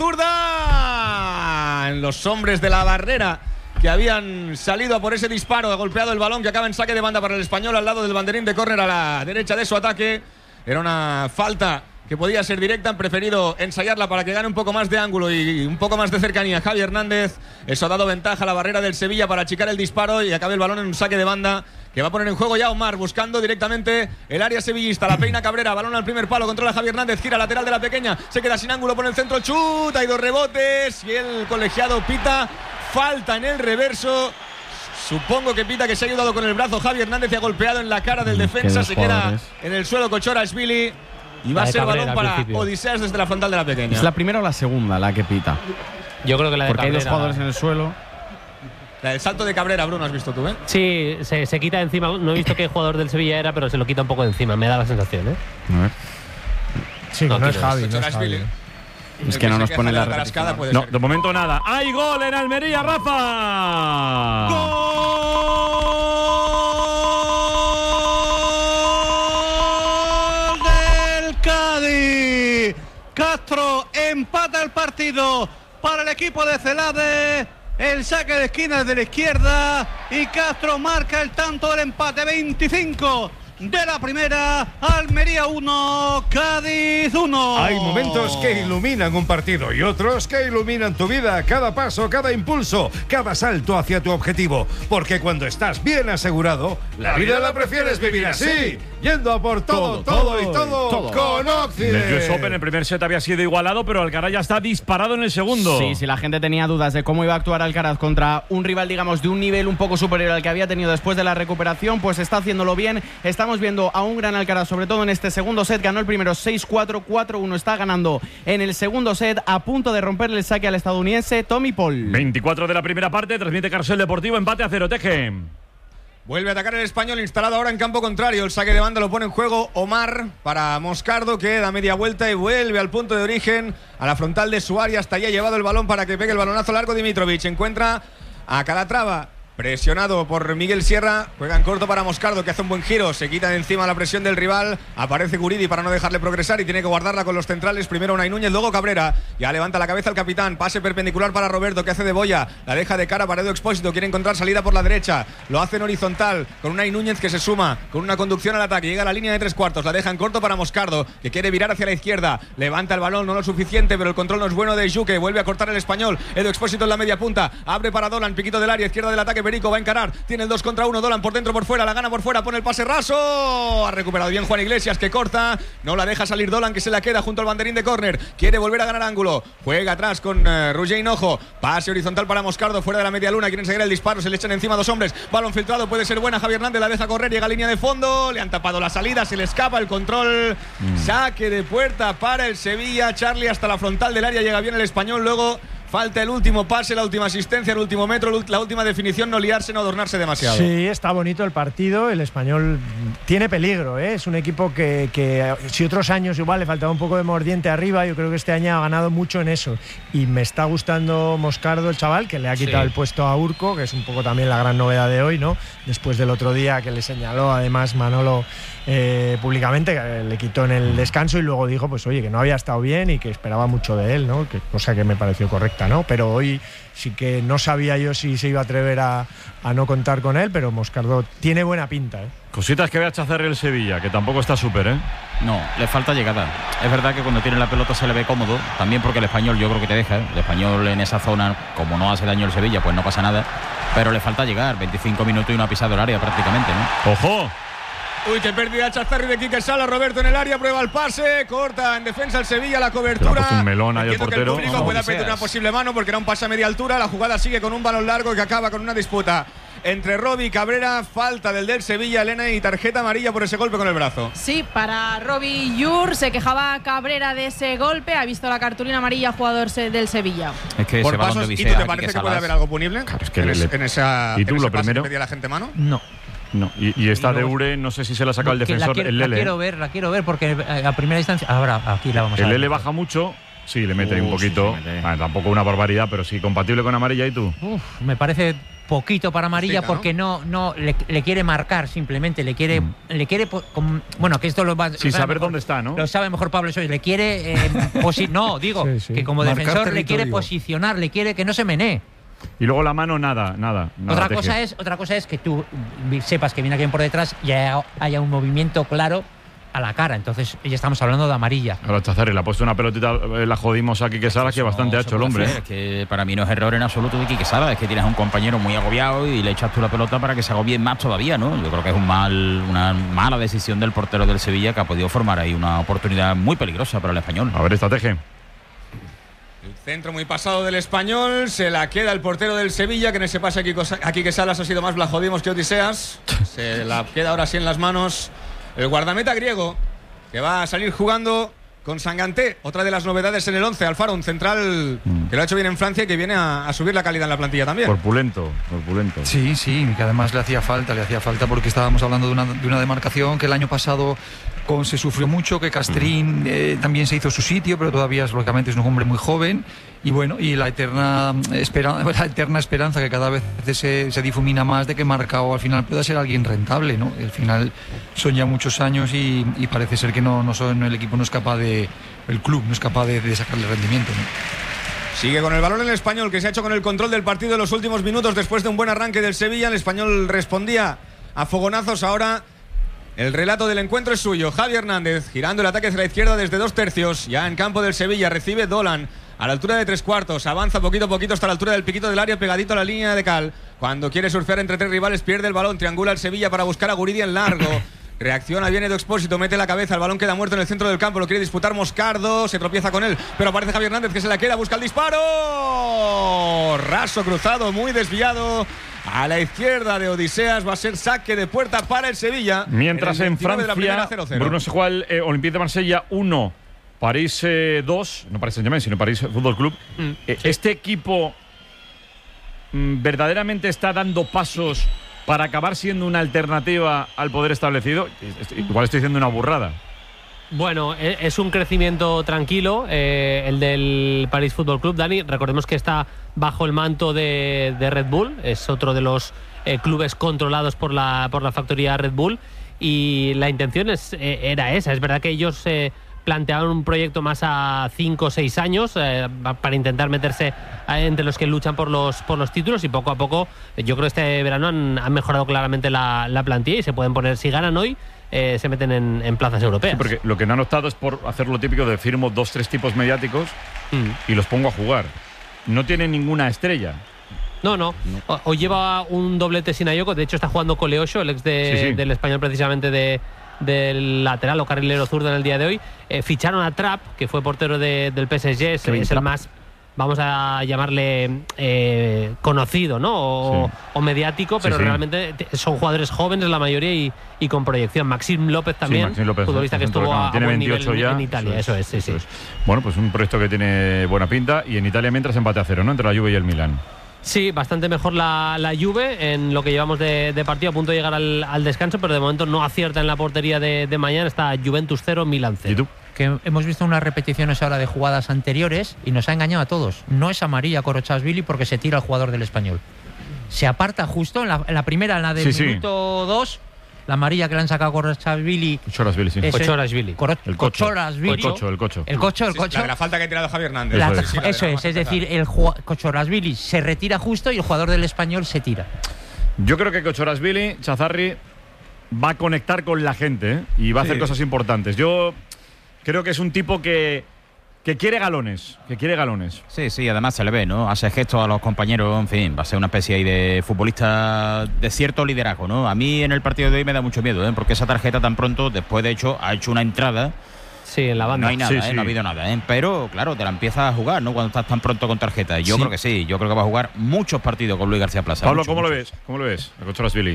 zurda en los hombres de la barrera que habían salido a por ese disparo, ha golpeado el balón que acaba en saque de banda para el Español al lado del banderín de córner a la derecha de su ataque. Era una falta que podía ser directa, han preferido ensayarla para que gane un poco más de ángulo y un poco más de cercanía Javi Hernández. Eso ha dado ventaja a la barrera del Sevilla para achicar el disparo y acabe el balón en un saque de banda que va a poner en juego ya Omar, buscando directamente el área sevillista. La peina Cabrera, balón al primer palo, controla Javi Hernández, gira lateral de la pequeña, se queda sin ángulo, pone el centro, chuta y dos rebotes, y el colegiado pita falta en el reverso. Supongo que pita que se ha ayudado con el brazo Javi Hernández y ha golpeado en la cara del defensa, se queda en el suelo Kochorashvili. Y va a ser balón para Odiseas desde la frontal de la pequeña. ¿Es la primera o la segunda la que pita? Yo creo que la de Porque Cabrera. hay dos jugadores en el suelo. La del salto de Cabrera, Bruno, has visto tú, ¿eh? Sí, se, se quita de encima. No he visto qué jugador del Sevilla era, pero se lo quita un poco de encima. Me da la sensación, ¿eh? A ver. Sí, no, no es Javi, no es Javi. Es que no nos pone la tarascada. No, de momento nada. ¡Hay gol en Almería, Rafa! ¡Gol del Cádiz! Castro empata el partido para el equipo de Celade. El saque de esquina de la izquierda y Castro marca el tanto del empate. Veinticinco de la primera, Almería uno, Cádiz uno. Hay momentos que iluminan un partido y otros que iluminan tu vida. Cada paso, cada impulso, cada salto hacia tu objetivo. Porque cuando estás bien asegurado, la vida la prefieres vivir así. Yendo a por todo, todo, todo y todo, todo con Occident. En el U S Open el primer set había sido igualado, pero Alcaraz ya está disparado en el segundo. Sí, si la gente tenía dudas de cómo iba a actuar Alcaraz contra un rival, digamos, de un nivel un poco superior al que había tenido después de la recuperación, pues está haciéndolo bien. Estamos viendo a un gran Alcaraz, sobre todo en este segundo set. Ganó el primero seis cuatro, cuatro uno. Está ganando en el segundo set, a punto de romperle el saque al estadounidense Tommy Paul. veinticuatro de la primera parte, transmite Carrusel Deportivo, empate a cero, Teje. Vuelve a atacar el Español, instalado ahora en campo contrario. El saque de banda lo pone en juego Omar para Moscardo, que da media vuelta y vuelve al punto de origen, a la frontal de su área. Hasta allí ha llevado el balón para que pegue el balonazo largo Dimitrovic. Encuentra a Calatrava, presionado por Miguel Sierra, juega en corto para Moscardo, que hace un buen giro, se quita de encima la presión del rival, aparece Guridi para no dejarle progresar y tiene que guardarla con los centrales, primero Unai Núñez, luego Cabrera, ya levanta la cabeza el capitán, pase perpendicular para Roberto, que hace de boya, la deja de cara para Edu Expósito, quiere encontrar salida por la derecha, lo hace en horizontal, con Unai Núñez que se suma, con una conducción al ataque, llega a la línea de tres cuartos, la deja en corto para Moscardo, que quiere virar hacia la izquierda, levanta el balón, no lo suficiente, pero el control no es bueno de Juque, vuelve a cortar el Español, Edu Expósito en la media punta, abre para Dolan, piquito del área, izquierda del ataque, Perico va a encarar, tiene el dos contra uno, Dolan por dentro, por fuera, la gana por fuera, pone el pase raso, ha recuperado bien Juan Iglesias, que corta, no la deja salir Dolan, que se la queda junto al banderín de córner, quiere volver a ganar ángulo, juega atrás con uh, Roger Hinojo, pase horizontal para Moscardo, fuera de la media luna, quieren seguir el disparo, se le echan encima dos hombres, balón filtrado, puede ser buena, Javier Hernández la deja correr, llega a línea de fondo, le han tapado la salida, se le escapa el control, mm. saque de puerta para el Sevilla, Charlie hasta la frontal del área, llega bien el Español, luego falta el último pase, la última asistencia, el último metro, la última definición, no liarse, no adornarse demasiado. Sí, está bonito el partido, el Español tiene peligro, ¿eh? Es un equipo que, que si otros años igual le faltaba un poco de mordiente arriba, yo creo que este año ha ganado mucho en eso. Y me está gustando Moscardo, el chaval, que le ha quitado sí. el puesto a Urco, que es un poco también la gran novedad de hoy, ¿no? Después del otro día que le señaló además Manolo eh, públicamente, que le quitó en el descanso y luego dijo, pues oye, que no había estado bien y que esperaba mucho de él, ¿no? Que, cosa que me pareció correcta. perfecta, ¿no? Pero hoy sí que no sabía yo si se iba a atrever a, a no contar con él, pero Moscardo tiene buena pinta, ¿eh? Cositas que ve a Chazarri el Sevilla, que tampoco está súper, ¿eh? No, le falta llegada. Es verdad que cuando tiene la pelota se le ve cómodo, también porque el Español yo creo que te deja, ¿eh? El Español en esa zona, como no hace daño el Sevilla, pues no pasa nada, pero le falta llegar, veinticinco minutos y una pisada del área prácticamente, ¿no? ¡Ojo! Uy, qué pérdida Chazarri de Quique Sala. Roberto en el área, prueba el pase, corta en defensa el Sevilla, la cobertura. Un melón ahí el Entiendo portero. que el público pueda pedir una posible mano porque era un pase a media altura. La jugada sigue con un balón largo que acaba con una disputa entre Robbie y Cabrera. Falta del del Sevilla, Elena, y tarjeta amarilla por ese golpe con el brazo. Sí, para Robbie Yur. Se quejaba Cabrera de ese golpe. Ha visto la cartulina amarilla, jugador del Sevilla. Es que por ese balón pasos, de ¿y tú Visea, te parece que, que puede haber algo punible? Claro, es que en, le, es, en esa, ¿Y tú en ese lo pase primero? que pedía la gente mano? No. No, y, y esta Y luego, de Ure, no sé si se la ha sacado no, el defensor, la quiero, el Lele. La quiero ver, la quiero ver, porque a primera instancia. Ahora, aquí la vamos a El ver. Lele baja mucho, sí, le mete Uh, un poquito. sí, mete. Bueno, tampoco una barbaridad, pero sí, compatible con amarilla. ¿Y tú? Uf, me parece poquito para amarilla. Justita, ¿no? Porque no, no le, le quiere marcar simplemente, le quiere, Mm. le quiere, po- com- bueno, que esto lo va. Sin lo sabe saber mejor- dónde está, ¿no? Lo sabe mejor Pablo Soy, le quiere, eh, posi- no, digo Sí, sí. que como Marcar defensor le quiere territorio. posicionar, le quiere que no se menee. Y luego la mano, nada, nada. nada Otra teje. cosa es, otra cosa es que tú sepas que viene alguien por detrás y haya, haya un movimiento claro a la cara. Entonces ya estamos hablando de amarilla. Ahora Chazarri le ha puesto una pelotita, eh, la jodimos aquí que Sala, que bastante No, ha se hecho el puede hombre. hacer, es que para mí no es error en absoluto de Quique Sala, es que tienes a un compañero muy agobiado y le echas tú la pelota para que se agobie más todavía, ¿no? Yo creo que es un mal, una mala decisión del portero del Sevilla que ha podido formar ahí una oportunidad muy peligrosa para el Español. A ver esta teje. El centro muy pasado del Español, se la queda el portero del Sevilla, que en ese pase aquí, aquí que Salas ha sido más Blajodimos que Odiseas. Se la queda ahora sí en las manos el guardameta griego, que va a salir jugando con Sanganté, otra de las novedades en el once. Alfaro, un central Mm. que lo ha hecho bien en Francia y que viene a, a subir la calidad en la plantilla también. Corpulento, corpulento. Sí, sí, que además le hacía falta, le hacía falta porque estábamos hablando de una, de una demarcación que el año pasado con, se sufrió mucho, que Castrín eh, también se hizo su sitio, pero todavía es, lógicamente es un hombre muy joven. Y bueno, y la eterna, esperanza, la eterna esperanza que cada vez se, se difumina más de que Marcao al final pueda ser alguien rentable, ¿no? Al final son ya muchos años y, y parece ser que no, no son, el equipo no es capaz de, el club no es capaz de, de sacarle rendimiento, ¿no? Sigue con el balón el Español, que se ha hecho con el control del partido en los últimos minutos después de un buen arranque del Sevilla. El Español respondía a fogonazos. Ahora el relato del encuentro es suyo. Javi Hernández girando el ataque hacia la izquierda desde dos tercios. Ya en campo del Sevilla recibe Dolan a la altura de tres cuartos. Avanza poquito a poquito hasta la altura del piquito del área, pegadito a la línea de cal. Cuando quiere surfear entre tres rivales pierde el balón. Triangula el Sevilla para buscar a Guridi en largo. Reacciona bien Edu Expósito, mete la cabeza, el balón queda muerto en el centro del campo, lo quiere disputar Moscardo, se tropieza con él, pero aparece Javi Hernández que se la queda, busca el disparo. Raso cruzado, muy desviado. A la izquierda de Odiseas va a ser saque de puerta para el Sevilla. Mientras en, el en veintinueve de la primera, Francia, cero cero. Bruno se juega el eh, Olympique de Marsella uno, París eh, dos, no París Saint-Germain, sino París Fútbol Club. Mm, Eh, ¿Este equipo mm, verdaderamente está dando pasos para acabar siendo una alternativa al poder establecido? Est- Igual estoy diciendo una burrada. Bueno, e- es un crecimiento tranquilo eh, el del París Fútbol Club, Dani. Recordemos que está bajo el manto de, de Red Bull, es otro de los eh, clubes controlados por la, por la factoría Red Bull y la intención es, eh, era esa. Es verdad que ellos eh, planteaban un proyecto más a cinco o seis años eh, para intentar meterse entre los que luchan por los, por los títulos y poco a poco yo creo que este verano han, han mejorado claramente la, la plantilla y se pueden poner, si ganan hoy, Eh, se meten en, en plazas europeas. Sí, porque lo que no han optado es por hacer lo típico de firmo dos, tres tipos mediáticos Mm. y los pongo a jugar. No tienen ninguna estrella. No, no. O, o lleva un doblete sin Ayoko. De hecho, está jugando Coleocho, el ex de, Sí, sí. del español, precisamente de, del lateral o carrilero zurdo en el día de hoy. Eh, ficharon a Trapp, que fue portero de, del P S G. Es, Kevin es el Trapp. más, vamos a llamarle, eh, conocido, ¿no? O, Sí. o mediático, Sí, pero sí. realmente te- son jugadores jóvenes la mayoría y, y con proyección. Maxim López también, Sí, Maxim López, futbolista que centro estuvo del a, campo. Tiene a buen nivel veintiocho en- ya. en Italia. Eso es, sí, sí. es. Bueno, pues un proyecto que tiene buena pinta y en Italia mientras empate a cero, ¿no? Entre la Juve y el Milan. Sí, bastante mejor la, la Juve en lo que llevamos de, de partido, a punto de llegar al, al descanso, pero de momento no acierta en la portería de, de mañana. Está Juventus cero, Milan cero. ¿Y tú? Que hemos visto unas repeticiones ahora de jugadas anteriores y nos ha engañado a todos. No es amarilla Korochashvili porque se tira al jugador del Español. Se aparta justo en la, en la primera, en la del Sí, sí. minuto dos, la amarilla que le han sacado a Kochorashvili. Kochorashvili, sí. Kochorashvili. El cocho. Kochorashvili. El cocho, el cocho. El cocho, el Sí, cocho. la de la falta que ha tirado Javier Hernández. La- Eso eso es. es, Sí, la de es, decir, el ju- Kochorashvili se retira justo y el jugador del Español se tira. Yo creo que Kochorashvili, Chazarri, va a conectar con la gente, ¿eh? Y va a hacer Sí. cosas importantes. Yo creo que es un tipo que, que quiere galones, que quiere galones. Sí, sí, además se le ve, ¿no? Hace gestos a los compañeros, en fin, va a ser una especie ahí de futbolista de cierto liderazgo, ¿no? A mí en el partido de hoy me da mucho miedo, ¿eh? Porque esa tarjeta tan pronto, después de hecho, ha hecho una entrada. Sí, en la banda. No hay nada, Sí, ¿eh? sí. No ha habido nada, ¿eh? Pero, claro, te la empiezas a jugar, ¿no? Cuando estás tan pronto con tarjeta. Y yo Sí. creo que sí, yo creo que va a jugar muchos partidos con Luis García Plaza. Pablo, muchos, ¿cómo lo muchos. ves? ¿Cómo lo ves? A Kochorashvili.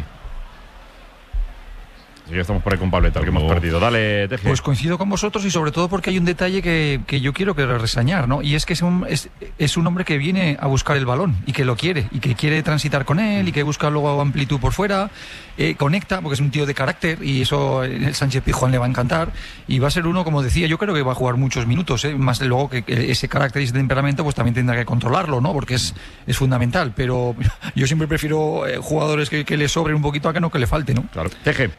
Sí, ya estamos por ahí con Pablo, tal que hemos perdido. Dale, Teje. Pues coincido con vosotros y sobre todo porque hay un detalle que, que yo quiero que reseñar, ¿no? Y es que es un, es, es un hombre que viene a buscar el balón y que lo quiere y que quiere transitar con él y que busca luego amplitud por fuera, eh, conecta porque es un tío de carácter y eso el Sánchez Pizjuán le va a encantar y va a ser uno, como decía, yo creo que va a jugar muchos minutos, ¿eh? Más luego que, que ese carácter y ese temperamento pues también tendrá que controlarlo, ¿no? Porque es, es fundamental, pero yo siempre prefiero eh, jugadores que, que le sobren un poquito a que no que le falte, ¿no? Claro. Teje.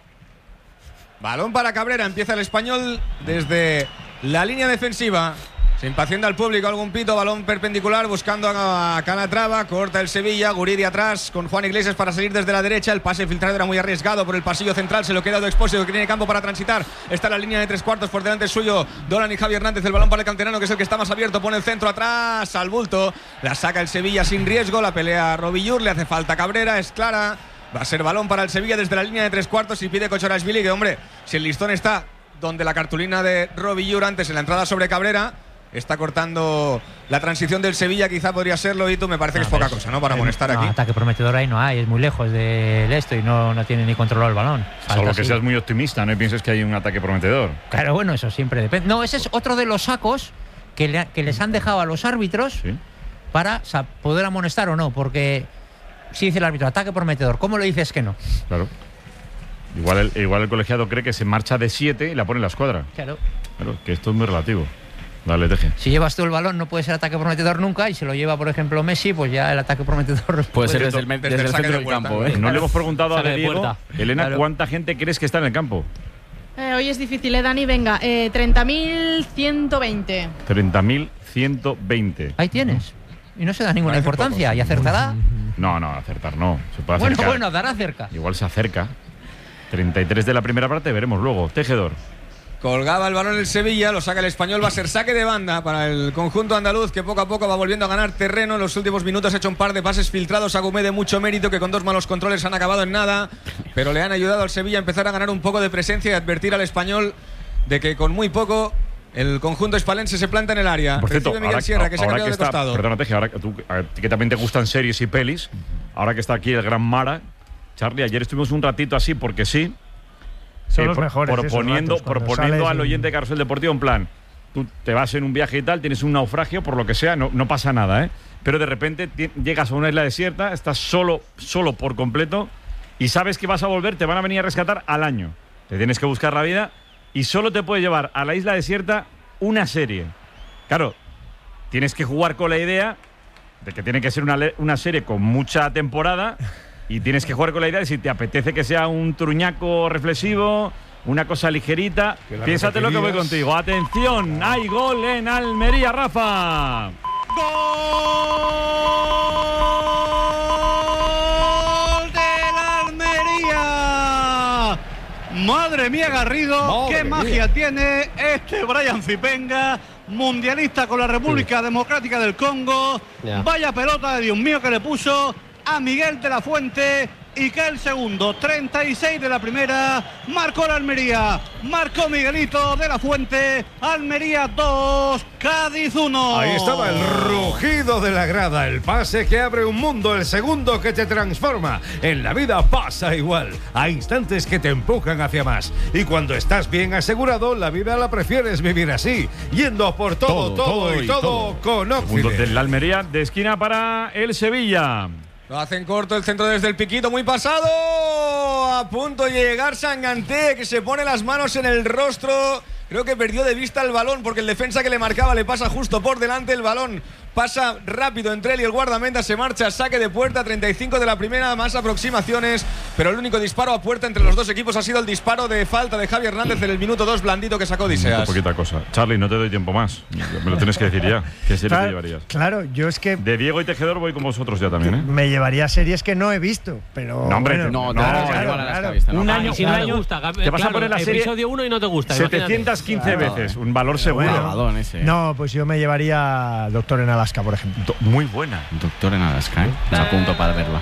Balón para Cabrera, empieza el Español desde la línea defensiva. Se impacienta el público, algún pito, balón perpendicular buscando a Calatrava, corta el Sevilla, Guridi atrás con Juan Iglesias para salir desde la derecha, el pase filtrado era muy arriesgado por el pasillo central, se lo queda de Expósito que tiene campo para transitar, está la línea de tres cuartos por delante suyo, Dolan y Javier Hernández, el balón para el canterano que es el que está más abierto, pone el centro atrás al bulto, la saca el Sevilla sin riesgo, la pelea a Robillur, le hace falta Cabrera, es clara. Va a ser balón para el Sevilla desde la línea de tres cuartos y pide Kochorashvili que, hombre, si el listón está donde la cartulina de Robillur antes en la entrada sobre Cabrera, está cortando la transición del Sevilla, quizá podría serlo, y tú me parece que es poca cosa, ¿no? Para amonestar No, aquí. ataque prometedor ahí no hay, es muy lejos del esto y no, no tiene ni controlado el balón. Falta Solo que así. seas muy optimista, no pienses que hay un ataque prometedor. Claro, bueno, eso siempre depende. No, ese es otro de los sacos que, le- que les han dejado a los árbitros Sí. para sa- poder amonestar o no, porque si dice el árbitro ataque prometedor, ¿cómo le dices que no? Claro. Igual el, igual el colegiado cree que se marcha de siete y la pone en la escuadra. Claro. Claro, que esto es muy relativo. Dale, Teje. Si llevas tú el balón no puede ser ataque prometedor nunca y si lo lleva, por ejemplo, Messi, pues ya el ataque prometedor Puede ser desde el, desde desde el el saque centro de del puerta. campo, ¿eh? No le hemos preguntado a Sale de Diego, puerta. Elena, Claro. ¿cuánta gente crees que está en el campo? Eh, hoy es difícil, ¿eh, Dani? Venga, eh, treinta mil ciento veinte. treinta mil ciento veinte. Ahí tienes. Y no se da ninguna Parece importancia. poco, ¿Y acertará? No, no, acertar no. Se puede Bueno, acercar. bueno, dará cerca. Igual se acerca. treinta y tres de la primera parte, veremos luego. Tejedor. Colgaba el balón el Sevilla, lo saca el Español, va a ser saque de banda para el conjunto andaluz que poco a poco va volviendo a ganar terreno. En los últimos minutos ha hecho un par de pases filtrados a Gumé de mucho mérito que con dos malos controles han acabado en nada, pero le han ayudado al Sevilla a empezar a ganar un poco de presencia y advertir al Español de que con muy poco el conjunto hispalense se planta en el área. Por cierto, Recibe Miguel ahora, Sierra, que se ha ahora cambiado de está, costado. Perdona, Teje, ahora que, tú, a ti que también te gustan series y pelis, ahora que está aquí el gran Mara, Charlie, ayer estuvimos un ratito así porque sí. Son eh, los pro- mejores esos Proponiendo, ratos, cuando proponiendo sales al y- oyente de Carrusel Deportivo en plan, tú te vas en un viaje y tal, tienes un naufragio, por lo que sea, no, no pasa nada, ¿eh? Pero de repente ti- llegas a una isla desierta, estás solo, solo por completo y sabes que vas a volver, te van a venir a rescatar al año. Te tienes que buscar la vida y solo te puede llevar a la isla desierta una serie. Claro, tienes que jugar con la idea de que tiene que ser una, le- una serie con mucha temporada y tienes que jugar con la idea de si te apetece que sea un truñaco reflexivo, una cosa ligerita. Que la Piénsate lo que voy repetirías. contigo. Atención, hay gol en Almería, Rafa. ¡Gol del Almería! Madre mía, Garrido, Madre qué mía. magia tiene este Brian Zipenga, mundialista con la República Democrática del Congo. Ya. Vaya pelota de Dios mío que le puso a Miguel de la Fuente y que el segundo, treinta y seis de la primera, marcó la Almería, marcó Miguelito de la Fuente, Almería dos, Cádiz uno. Ahí estaba el rugido de la grada, el pase que abre un mundo, el segundo que te transforma. En la vida pasa igual, hay instantes que te empujan hacia más. Y cuando estás bien asegurado, la vida la prefieres vivir así, yendo por todo, todo, Todo, todo y y todo, todo. con Segundo Occident. del Almería, de esquina para el Sevilla. Lo hacen corto el centro desde el piquito, muy pasado. A punto de llegar Sanganté, que se pone las manos en el rostro. Creo que perdió de vista el balón porque el defensa que le marcaba le pasa justo por delante el balón Pasa rápido entre él y el guardameta, se marcha, saque de puerta, treinta y cinco de la primera, más aproximaciones, pero el único disparo a puerta entre los dos equipos ha sido el disparo de falta de Javi Hernández en el minuto dos, blandito, que sacó Odiseas. Poquita cosa. Charlie, no te doy tiempo más. Me lo tienes que decir ya. ¿Qué serie claro, te llevarías? Claro, yo es que... De Diego y Tejedor voy con vosotros ya también, ¿eh? Me llevaría series que no he visto, pero... No, hombre, bueno, no, no, claro, claro, claro, claro. visto, ¿no? Un Ah, año, si no te gusta, te vas a poner la serie episodio uno y no te gusta. setecientas quince imagínate. veces, un valor seguro. Bueno, no, pues yo me llevaría Doctor en Alaska, por ejemplo. Muy buena. Doctor en Alaska, ¿eh? Me apunto para verla.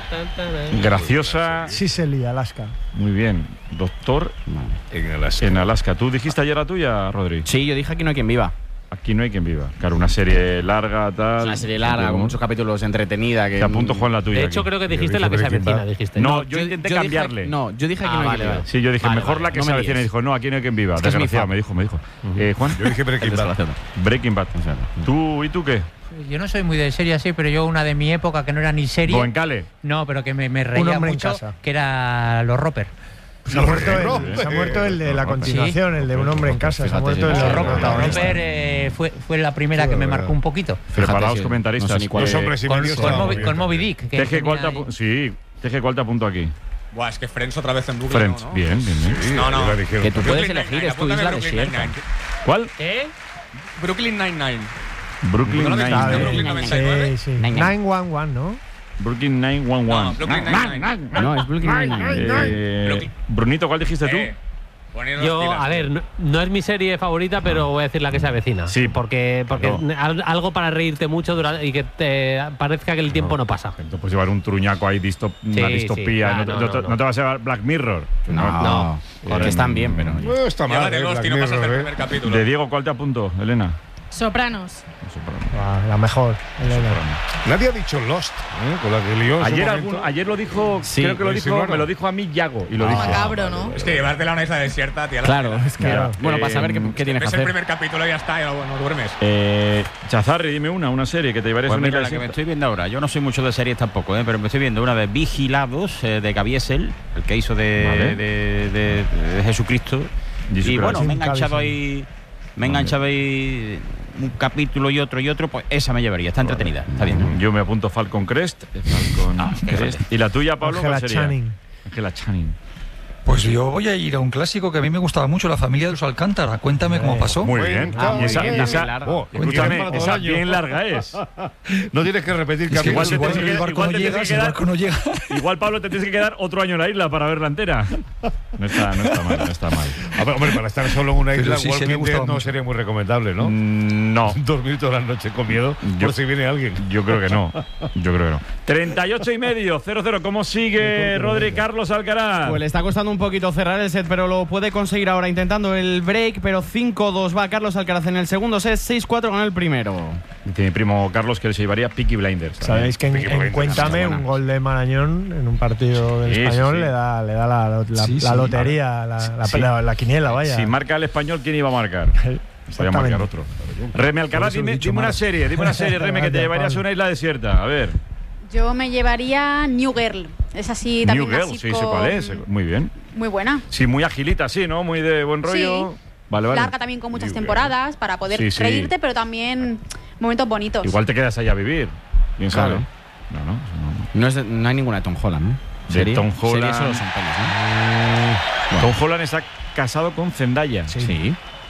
Graciosa. Sicily, Alaska. Muy bien. Doctor en Alaska. En Alaska. ¿Tú dijiste ayer la tuya, Rodri? Sí, yo dije Aquí no hay quien viva. Aquí no hay quien viva. Claro, una serie larga, tal. Es una serie larga, con muchos capítulos, entretenida. Que Te apunto, Juan, la tuya. De hecho, aquí. creo que dijiste la que se avecina, dijiste. No, yo intenté yo cambiarle. Dije, no, yo dije Aquí Ah, no hay vale, quien viva. vale. Sí, yo dije Vale, mejor vale, la que no se me avecina. Y líes. dijo, no, aquí no hay quien viva. Es que es mi Desgraciado, fan. me dijo, me dijo. Eh, Juan. Yo dije Breaking Bad. Breaking Bad. ¿Tú y tú qué? Yo no soy muy de serie así, pero yo una de mi época que no era ni serie. Goenkale. No, pero que me, me Un reía hombre en mucho, casa. que era Los Roper. Se ha, muerto el, se ha muerto el de la continuación, el de Un hombre en casa. Se ha muerto el de Los los Roper. protagonistas. eh, fue, fue la primera que me marcó un poquito. Preparaos, sí, comentaristas. no sé ni cuál Eh, es. Los hombres y Con, medios con, estaban Moby, muy con bien. Moby Dick. que Teje, ¿cuál tenía te ahí- apu- Sí, Teje, ¿cuál te apunto aquí? Buah, es que Friends otra vez en Brooklyn. Friends. ¿no? Bien, bien, bien. Sí, No, no. ya la dijeron. Que tú puedes Brooklyn elegir, Nine-Nine, es tu apúntame isla Brooklyn desierta. Nine-Nine. ¿Cuál? ¿Eh? Brooklyn Nine-Nine. Brooklyn ¿No lo viste? Nine-Nine. Brooklyn noventa y nueve. Sí, sí. Nine, nine. nueve once one, ¿no? Brooklyn nine one No, one. Brooklyn Nine-Nine. No, es Brooklyn Nine-Nine. Eh, Brooklyn. Brunito, ¿cuál dijiste tú? Eh, poner las Yo, pilas. a ver, no, no es mi serie favorita, pero voy a decir la que se avecina. Sí. Porque, porque No. al- algo para reírte mucho durante, y que te parezca que el tiempo no, pasa. Entonces, pues llevar un truñaco ahí, distop- Sí, una sí. distopía. Ah, no, no, no, no, te- no. no te vas a llevar Black Mirror. No, No. porque están bien, pero. No está Lleva mal. de eh, Lost y Black no pasas del Mirror, primer eh. capítulo. De Diego, ¿cuál te apunto, Elena? Sopranos. Ah, la mejor, Elena. Nadie ha dicho Lost, ¿eh? Con la que lió en su Ayer, momento. algún- ayer lo dijo, Sí, creo que lo sí, dijo, bueno. me lo dijo a mí Yago. Y lo Ah, dijo. macabro, ¿no? Es que llevártela a una isla desierta, tía. la Claro, tela. es que. Mira, bueno, para eh, saber qué, qué tienes que Ves el hacer. primer capítulo y ya está, y luego no duermes. Eh, Chazarri, dime una, una serie que te llevarías Pues una mira, isla la que me desierta. estoy viendo ahora. Yo no soy mucho de series tampoco, ¿eh? Pero me estoy viendo una de Vigilados, eh, de Caviezel, el que hizo de, Vale. de, de- de Jesucristo. Jesucristo. Y bueno, me he Jim enganchado Caviezel. ahí. Me he enganchado ahí un capítulo y otro y otro, pues esa me llevaría. Está entretenida, está bien. Yo me apunto Falcon Crest. Falcon Ah, Crest. ¿Y la tuya, Pablo? Angela ¿Cuál sería? Channing. Angela Channing. Pues yo voy a ir a un clásico que a mí me gustaba mucho, La familia de los Alcántara. Cuéntame cómo pasó. Muy Muy bien. bien. Ah, y esa, muy y bien. esa- Muy larga. Oh, escúchame, para todo esa el año. bien larga es. No tienes que repetir Es que Igual capítulos. te igual tienes que- el barco igual no te tienes llega, que si el quedar- barco no llega. Igual, Pablo, te tienes que quedar otro año en la isla para verla entera. No está, no está mal, no está mal. A ver, hombre, para estar solo en una Pero isla, sí, sí, me Walking Dead gustaba no mucho. sería muy recomendable, ¿no? Mm, No, Dormir toda la noche con miedo Yo- por si viene alguien. yo creo que no. Yo creo que no. treinta y ocho y medio, cero cero. ¿Cómo sigue Rodri Carlos Alcaraz? Pues le está costando un poquito cerrar el set, pero lo puede conseguir ahora intentando el break, pero cinco dos va Carlos Alcaraz en el segundo set, seis cuatro con el primero. Tiene mi primo Carlos que se llevaría Peaky Blinders. Sabéis que en, Peaky en Blinders, Cuéntame, está un buena. gol de Marañón en un partido del Sí, sí, español sí. le da, le da la, la- Sí, la sí. lotería, la, la- Sí. la- la quiniela, vaya. Si marca el español, ¿quién iba a marcar? Voy a Exactamente. marcar otro. Reme Alcaraz, Por eso lo he dime, dicho dime una mal. serie, dime una serie, Reme, que te Gracias, llevarías a Pablo. una isla desierta. A ver. Yo me llevaría New Girl. Es así también. New una Girl, sí, sitcom sé cuál es. Muy bien. Muy buena. Sí, muy agilita, sí, ¿no? Muy de buen rollo. Sí. Vale, vale. Larga también con muchas New Girl. temporadas para poder Sí, sí. reírte, pero también momentos bonitos. Igual te quedas ahí a vivir. ¿Quién Claro. sabe? No, no. no. No, es de- no hay ninguna de Tom Holland, ¿no? De ¿Serie? Tom Series Holland. solo son pelis, ¿no? Tom Holland está casado con Zendaya. Sí.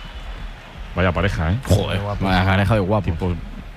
Vaya pareja, ¿eh? Joder, vaya pareja de guapos. Tipos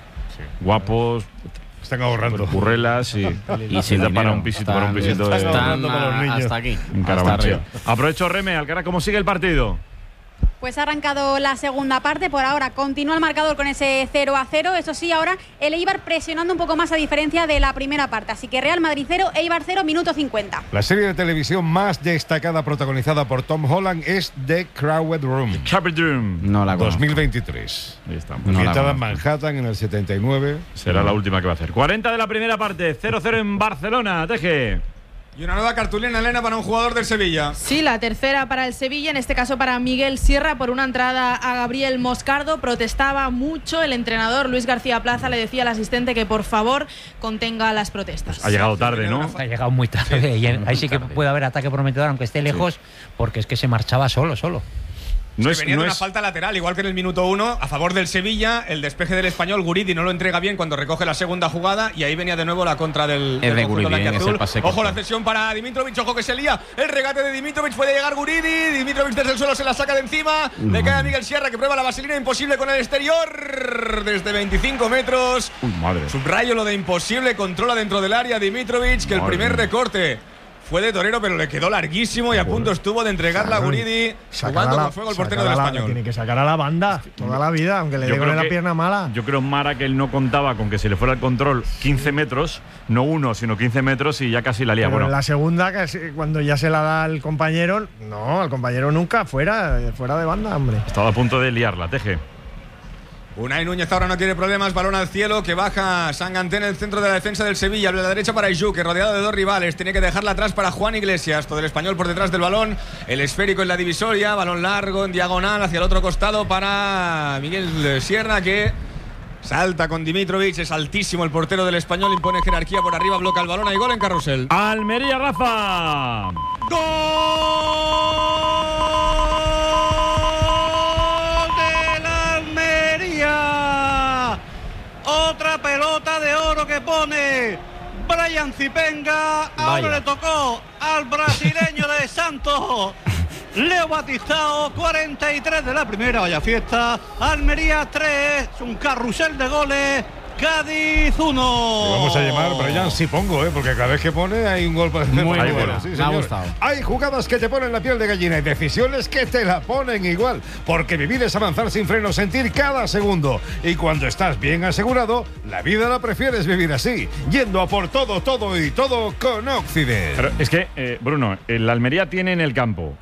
guapos, Están ahorrando. currelas y, Y sin da para dinero. un pisito, para un pisito de, Están Están ahorrando para los a- niños. hasta aquí. en hasta Carabanchel. arriba. Aprovecho, Reme, Alcaraz, ¿cómo sigue el partido? Pues ha arrancado la segunda parte. Por ahora continúa el marcador con ese cero a cero. Eso sí, ahora el Eibar presionando un poco más a diferencia de la primera parte. Así que Real Madrid cero, Eibar cero, minuto cincuenta. La serie de televisión más destacada protagonizada por Tom Holland es The Crowded Room. Crowded Room. No la conozco. dos mil veintitrés. Ahí estamos. No la Ambientada en conozco. Manhattan en el setenta y nueve. Será la última que va a hacer. cuarenta de la primera parte, cero cero en Barcelona. Teje. Y una nueva cartulina, Elena, para un jugador del Sevilla. Sí, la tercera para el Sevilla, en este caso para Miguel Sierra, por una entrada a Gabriel Moscardo. Protestaba mucho el entrenador Luis García Plaza, le decía al asistente que por favor contenga las protestas. Ha llegado tarde, ¿no? Ha llegado muy tarde. Y ahí sí que puede haber ataque prometedor, aunque esté lejos, porque es que se marchaba solo, solo. No es es, que venía no de una es... falta lateral, igual que en el minuto uno, a favor del Sevilla, el despeje del Español, Guridi no lo entrega bien cuando recoge la segunda jugada y ahí venía de nuevo la contra del, Es del de conjunto Guridi, blanquiazul. es el pase Ojo corto. la cesión para Dimitrovic, ojo que se lía, el regate de Dimitrovic, puede llegar Guridi, Dimitrovic desde el suelo se la saca de encima, Uy, le cae a madre. Miguel Sierra que prueba la vaselina, imposible con el exterior, desde veinticinco metros, Uy, madre. subrayo lo de imposible, controla dentro del área Dimitrovic, que el Madre primer mía. recorte fue de torero, pero le quedó larguísimo y a punto estuvo de entregarla a Guridi, jugando con fuego el portero del Sacar a la- Español. Tiene que sacar a la banda toda la vida, aunque le Yo dé con creo la que- pierna mala. Yo creo, Mara, que él no contaba con que se le fuera el control quince metros, no uno, sino quince metros y ya casi la lía. Pero Bueno, en la segunda, casi, cuando ya se la da al compañero, no, al compañero nunca, fuera, fuera de banda, hombre. estaba a punto de liarla, Teje. Unai Núñez ahora no tiene problemas, balón al cielo que baja Sanganté en el centro de la defensa del Sevilla, abre la derecha para Iju, que rodeado de dos rivales, tiene que dejarla atrás para Juan Iglesias, todo el Español por detrás del balón, el esférico en la divisoria, balón largo en diagonal hacia el otro costado para Miguel Sierra, que salta con Dimitrovic, es altísimo el portero del Español, impone jerarquía por arriba, bloca el balón, hay gol en Carrusel. Almería, Rafa. ¡Gol del Almería! Otra pelota de oro que pone Brian Zipenga. Ahora Vaya. le tocó al brasileño de Santos, Leo Batistao. Cuarenta y tres de la primera, vaya fiesta. Almería tres, un carrusel de goles. Cádiz uno. Le vamos a llamar Brian Sipongo, ¿eh? Porque cada vez que pone hay un gol para hacer. Muy Hay buena, goles, sí, me ha señor. gustado. Hay jugadas que te ponen la piel de gallina y decisiones que te la ponen igual. Porque vivir es avanzar sin freno, sentir cada segundo. Y cuando estás bien asegurado, la vida la prefieres vivir así. Yendo a por todo, todo y todo con Occident. Pero es que, eh, Bruno, el Almería tiene en el campo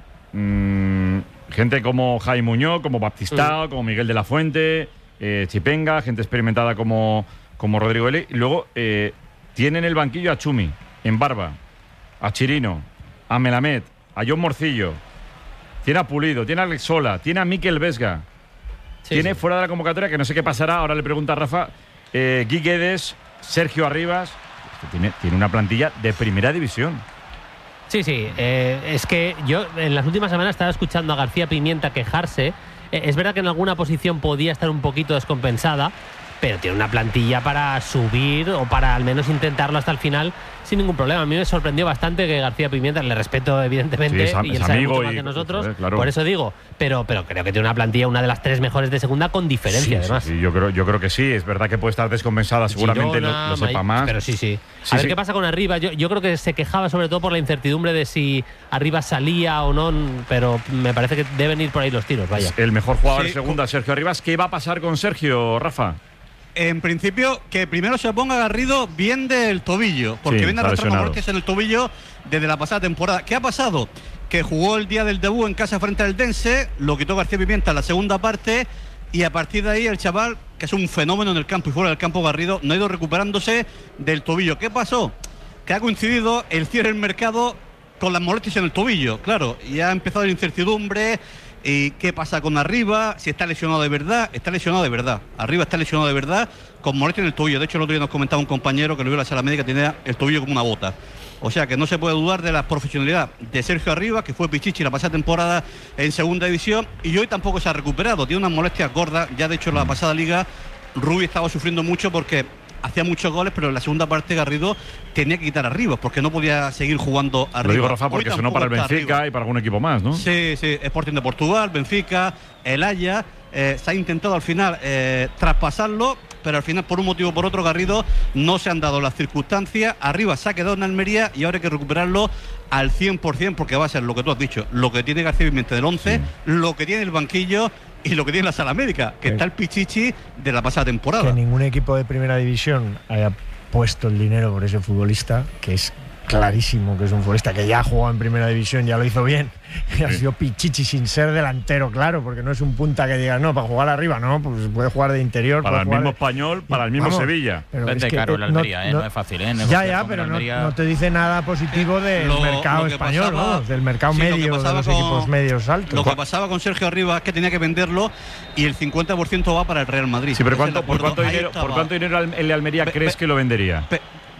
mm, gente como Jaime Muñoz, como Baptistao, como Miguel de la Fuente, eh, Chipenga, gente experimentada como, como Rodrigo Eli. Y luego eh, tiene en el banquillo a Chumi, en Barba, a Chirino, a Melamed, a John Morcillo, tiene a Pulido, tiene a Alex Sola, tiene a Mikel Vesga, Sí, tiene sí. fuera de la convocatoria, que no sé qué pasará, ahora le pregunta a Rafa, eh, Gui Guedes, Sergio Arribas. Este tiene, tiene una plantilla de primera división. Sí, sí. eh, es que yo en las últimas semanas estaba escuchando a García Pimienta quejarse. Eh, es verdad que en alguna posición podía estar un poquito descompensada, pero tiene una plantilla para subir o para al menos intentarlo hasta el final sin ningún problema. A mí me sorprendió bastante que García Pimienta, le respeto evidentemente, Sí, es am- y él es sabe amigo mucho más y- que nosotros, joder, claro. por eso digo, pero, pero creo que tiene una plantilla, una de las tres mejores de segunda con diferencia, Sí, además. sí, sí, yo, creo, yo creo que sí. Es verdad que puede estar descompensada, seguramente Girona, lo, lo sepa Mai- más. Pero sí, sí. Sí, a ver sí. qué pasa con Arriba. Yo, yo creo que se quejaba sobre todo por la incertidumbre de si Arriba salía o no, pero me parece que deben ir por ahí los tiros, vaya. El mejor jugador Sí, de segunda, Sergio Arribas. ¿Qué va a pasar con Sergio, Rafa? En principio, que primero se ponga Garrido bien del tobillo, porque Sí, viene está arrastrando lesionado. molestias en el tobillo desde la pasada temporada. ¿Qué ha pasado? Que jugó el día del debut en casa frente al Dense, lo quitó García Pimienta en la segunda parte, y a partir de ahí el chaval, que es un fenómeno en el campo y fuera del campo, Garrido, no ha ido recuperándose del tobillo. ¿Qué pasó? Que ha coincidido el cierre del mercado con las molestias en el tobillo, claro, y ha empezado la incertidumbre. ¿Y qué pasa con Arriba? Si está lesionado de verdad, está lesionado de verdad. Arriba está lesionado de verdad, con molestia en el tobillo. De hecho, el otro día nos comentaba un compañero que lo vio en la sala médica, tenía el tobillo como una bota. O sea que no se puede dudar de la profesionalidad de Sergio Arriba, que fue Pichichi la pasada temporada en segunda división, y hoy tampoco se ha recuperado. Tiene unas molestias gordas. Ya de hecho en la pasada liga, Rubí estaba sufriendo mucho porque hacía muchos goles, pero en la segunda parte Garrido tenía que quitar Arriba porque no podía seguir jugando Arriba. Lo digo, Rafa, Hoy porque sonó tampoco para el está Benfica Arriba. y para algún equipo más, ¿no? Sí, sí, Sporting de Portugal, Benfica, el Haya. Eh, se ha intentado al final eh, traspasarlo, pero al final por un motivo o por otro Garrido no se han dado las circunstancias. Arriba se ha quedado en Almería y ahora hay que recuperarlo al cien por cien porque va a ser lo que tú has dicho, lo que tiene García Pimienta del once, lo que tiene el banquillo y lo que tiene la sala médica, que Sí. está el Pichichi de la pasada temporada. Que ningún equipo de primera división haya puesto el dinero por ese futbolista, que es clarísimo que es un futbolista que ya ha jugado en primera división, ya lo hizo bien, y ha sido Pichichi sin ser delantero, claro, porque no es un punta que diga, no, para jugar arriba, no, pues puede jugar de interior. Para puede el jugar mismo de- español, para el mismo Vamos, Sevilla. pero Vende es que, caro eh, el Almería, ¿eh? No es fácil, ¿eh? Ya, Negociar ya, con pero el no, Almería. no te dice nada positivo del Lo- mercado lo que español, pasaba- vamos, del mercado sí, lo que medio, de pasaba los con- equipos medios altos. Lo que pasaba con Sergio Arriba es que tenía que venderlo y el cincuenta por ciento va para el Real Madrid. Sí, pero Ese es el ¿cuánto, por, acuerdo. cuánto Ahí dinero, ¿por estaba. cuánto dinero el de Almería Ve- crees ve- que lo vendería? Ve-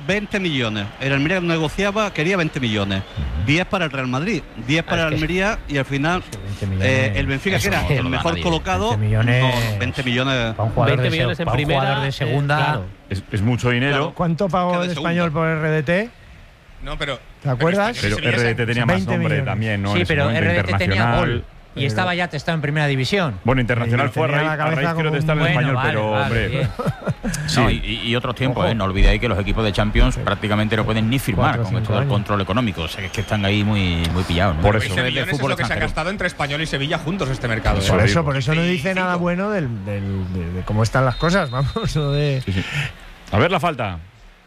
veinte millones. El Almería negociaba, quería veinte millones. diez para el Real Madrid, diez para el Almería y al final eh, el Benfica, que era el mejor colocado, veinte millones, no, veinte millones, veinte millones en primera. Un jugador de segunda. Eh, claro. es, es mucho dinero. Claro. ¿Cuánto pagó el Español por R D T? No, pero. ¿Te acuerdas? Pero, pero R D T tenía más nombre también, ¿no? Sí, en ese pero R D T tenía gol. Y Pero, estaba ya testado en primera división. Bueno, Internacional fue a raíz, a raíz creo de estar en el bueno, Español, vale, pero vale, hombre. Sí. No, y, y otros tiempos, ¿eh? No olvidéis que los equipos de Champions sí. prácticamente no pueden ni firmar Cuatro, con esto del control económico. O sea, que es que están ahí muy, muy pillados, ¿no? Por eso. veinte millones es lo que se ha gastado entre Español y Sevilla juntos este mercado. Por ¿eh? eso, por eso no dice nada bueno del, del, de, de cómo están las cosas, vamos. No de... sí, sí. A ver la falta.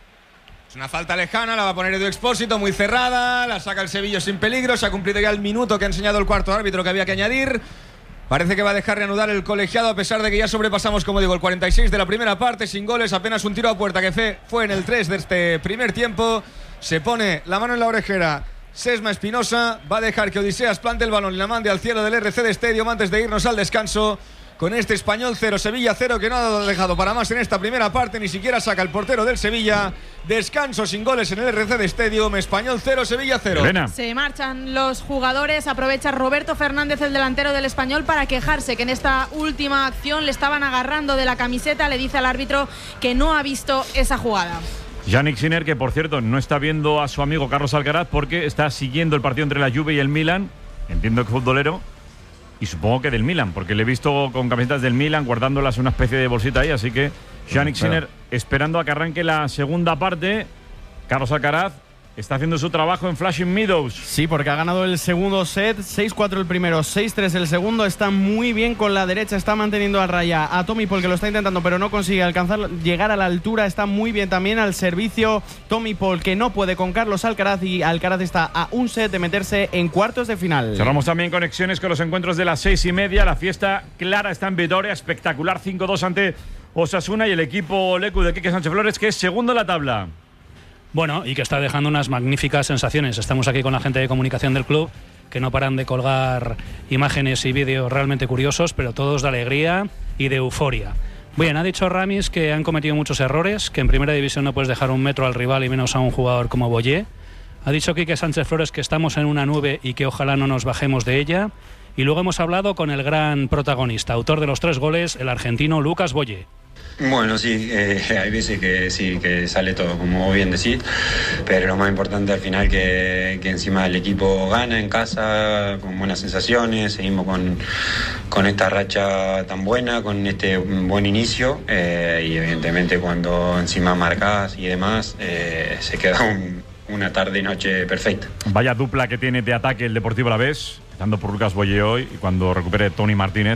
Es una falta lejana, la va a poner Edu Expósito, muy cerrada, la saca el Sevilla sin peligro, se ha cumplido ya el minuto que ha enseñado el cuarto árbitro que había que añadir. Parece que va a dejar reanudar el colegiado a pesar de que ya sobrepasamos, como digo, el cuarenta y seis de la primera parte, sin goles, apenas un tiro a puerta que fue, fue en el tres de este primer tiempo. Se pone la mano en la orejera Sesma Espinosa, va a dejar que Odiseas plante el balón y la mande al cielo del R C D Stadium antes de irnos al descanso. Con este Español cero, Sevilla cero, que no ha dejado para más en esta primera parte, ni siquiera saca el portero del Sevilla. Descanso sin goles en el R C D Stadium, Español cero, Sevilla cero. Elena. Se marchan los jugadores, aprovecha Roberto Fernández, el delantero del Español, para quejarse que en esta última acción le estaban agarrando de la camiseta, le dice al árbitro que no ha visto esa jugada. Yannick Sinner, que por cierto no está viendo a su amigo Carlos Alcaraz porque está siguiendo el partido entre la Juve y el Milan, entiendo que futbolero. Y supongo que del Milan, porque le he visto con camisetas del Milan guardándolas en una especie de bolsita ahí. Así que Yannick Sinner esperando a que arranque la segunda parte. Carlos Alcaraz está haciendo su trabajo en Flushing Meadows. Sí, porque ha ganado el segundo set, seis cuatro el primero, seis tres el segundo. Está muy bien con la derecha, está manteniendo a raya a Tommy Paul, que lo está intentando, pero no consigue alcanzar, llegar a la altura. Está muy bien también al servicio Tommy Paul, que no puede con Carlos Alcaraz, y Alcaraz está a un set de meterse en cuartos de final. Cerramos también conexiones con los encuentros de las seis y media. La fiesta clara está en Vitoria, espectacular, cinco dos ante Osasuna, y el equipo Lecu de Quique Sánchez Flores, que es segundo en la tabla. Bueno, y que está dejando unas magníficas sensaciones. Estamos aquí con la gente de comunicación del club, que no paran de colgar imágenes y vídeos realmente curiosos, pero todos de alegría y de euforia. Bien, ha dicho Ramis que han cometido muchos errores, que en primera división no puedes dejar un metro al rival y menos a un jugador como Boyé. Ha dicho Quique Sánchez Flores que estamos en una nube y que ojalá no nos bajemos de ella. Y luego hemos hablado con el gran protagonista, autor de los tres goles, el argentino Lucas Boyé. Bueno, sí, eh, hay veces que sí, que sale todo, como vos bien decís, pero lo más importante al final que, que encima el equipo gana en casa, con buenas sensaciones, seguimos con, con esta racha tan buena, con este buen inicio, eh, y evidentemente cuando encima marcás y demás, eh, se queda un, una tarde y noche perfecta. Vaya dupla que tiene de ataque el Deportivo Alavés, empezando por Lucas Boyé hoy, y cuando recupere Tony Martínez,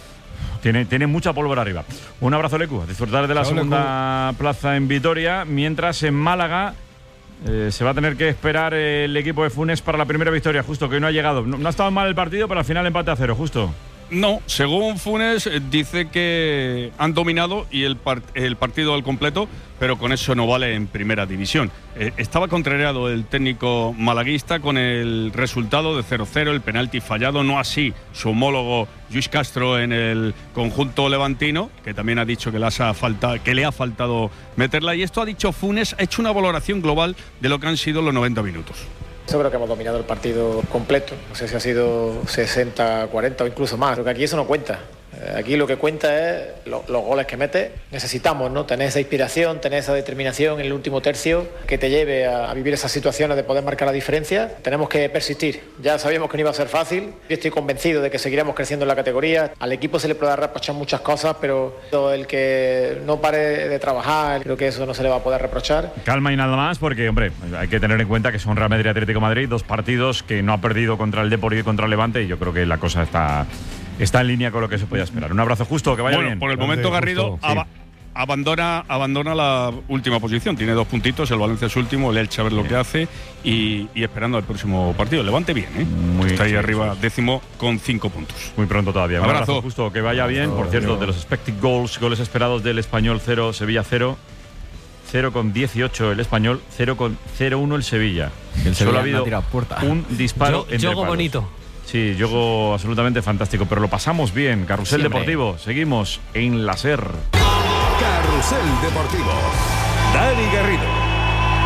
Tiene, tiene mucha pólvora arriba. Un abrazo, Lecu. A disfrutar de la Chao, segunda Lecu. Plaza en Vitoria. Mientras en Málaga eh, se va a tener que esperar el equipo de Funes para la primera victoria. Justo, que no ha llegado. No, no ha estado mal el partido, pero al final empate a cero, justo. No, según Funes dice que han dominado y el, part el partido al completo, pero con eso no vale en primera división. Eh, estaba contrariado el técnico malaguista con el resultado de cero cero, el penalti fallado, no así su homólogo Luis Castro en el conjunto levantino, que también ha dicho que, las ha falta, que le ha faltado meterla. Y esto ha dicho Funes, ha hecho una valoración global de lo que han sido los noventa minutos. Yo creo que hemos dominado el partido completo, no sé si ha sido sesenta cuarenta o incluso más, creo que aquí eso no cuenta. Aquí lo que cuenta es lo, los goles que mete. Necesitamos, ¿no?, tener esa inspiración, tener esa determinación en el último tercio que te lleve a, a vivir esas situaciones de poder marcar la diferencia. Tenemos que persistir. Ya sabíamos que no iba a ser fácil. Yo estoy convencido de que seguiremos creciendo en la categoría. Al equipo se le puede reprochar muchas cosas, pero el que no pare de trabajar, creo que eso no se le va a poder reprochar. Calma y nada más, porque, hombre, hay que tener en cuenta que son Real Madrid y Atlético de Madrid, dos partidos que no ha perdido contra el Depor y contra el Levante, y yo creo que la cosa está... Está en línea con lo que se podía esperar. Un abrazo, Justo, que vaya bueno, bien. Por el momento, Garrido sí. ab abandona, abandona la última posición. Tiene dos puntitos, el Valencia es último, el Elche a ver lo sí. que hace y, y esperando al próximo partido. Levante bien, ¿eh? Muy, Está ahí sí, arriba, sí. décimo con cinco puntos. Muy pronto todavía. Un abrazo, abrazo Justo, que vaya bien. Por cierto, de los expected goals, goles esperados del Español cero, Sevilla cero. cero con dieciocho el Español, cero con cero uno el Sevilla. El Solo ha habido un disparo Yo, entre Yogo palos. Bonito. Sí, juego absolutamente fantástico, pero lo pasamos bien. Carrusel Siempre. Deportivo, seguimos en la SER. Carrusel Deportivo, Dani Garrido.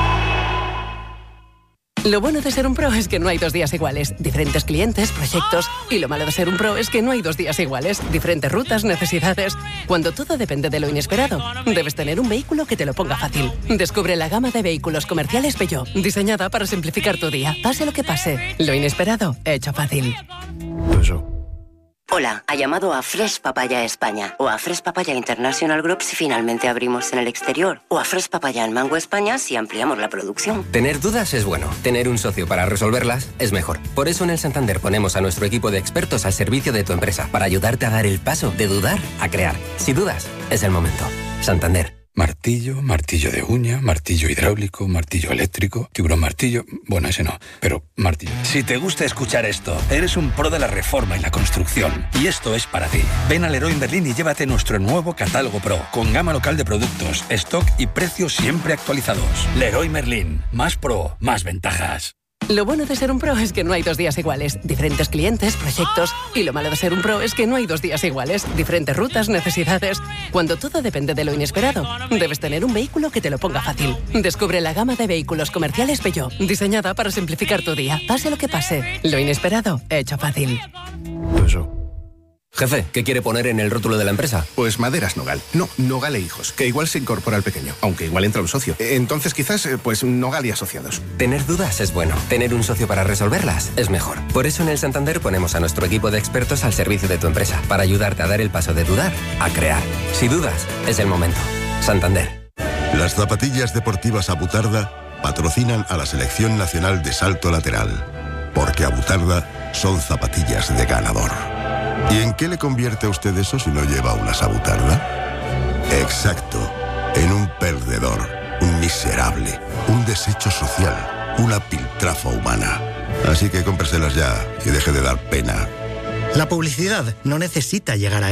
Lo bueno de ser un pro es que no hay dos días iguales. Diferentes clientes, proyectos. Y lo malo de ser un pro es que no hay dos días iguales. Diferentes rutas, necesidades. Cuando todo depende de lo inesperado, debes tener un vehículo que te lo ponga fácil. Descubre la gama de vehículos comerciales Peugeot, diseñada para simplificar tu día. Pase lo que pase, lo inesperado, hecho fácil. Hola, ha llamado a Fresh Papaya España o a Fresh Papaya International Group si finalmente abrimos en el exterior o a Fresh Papaya en Mango España si ampliamos la producción. Tener dudas es bueno, tener un socio para resolverlas es mejor. Por eso en el Santander ponemos a nuestro equipo de expertos al servicio de tu empresa para ayudarte a dar el paso de dudar a crear. Si dudas, es el momento. Santander. Martillo, martillo de uña, martillo hidráulico, martillo eléctrico, tiburón martillo... Bueno, ese no, pero martillo. Si te gusta escuchar esto, eres un pro de la reforma y la construcción. Y esto es para ti. Ven a Leroy Merlin y llévate nuestro nuevo catálogo Pro, con gama local de productos, stock y precios siempre actualizados. Leroy Merlin. Más pro, más ventajas. Lo bueno de ser un pro es que no hay dos días iguales. Diferentes clientes, proyectos. Y lo malo de ser un pro es que no hay dos días iguales. Diferentes rutas, necesidades. Cuando todo depende de lo inesperado, debes tener un vehículo que te lo ponga fácil. Descubre la gama de vehículos comerciales Peugeot, diseñada para simplificar tu día. Pase lo que pase, lo inesperado, hecho fácil. Jefe, ¿qué quiere poner en el rótulo de la empresa? Pues Maderas Nogal. No, Nogal e Hijos, que igual se incorpora al pequeño, aunque igual entra un socio. Entonces quizás, pues Nogal y Asociados. Tener dudas es bueno. Tener un socio para resolverlas es mejor. Por eso en el Santander ponemos a nuestro equipo de expertos al servicio de tu empresa, para ayudarte a dar el paso de dudar a crear. Si dudas, es el momento. Santander. Las zapatillas deportivas Abutarda patrocinan a la Selección Nacional de Salto Lateral, porque Abutarda son zapatillas de ganador. ¿Y en qué le convierte a usted eso si no lleva una Abutarda? Exacto, en un perdedor, un miserable, un desecho social, una piltrafa humana. Así que cómpreselas ya y deje de dar pena. La publicidad no necesita llegar a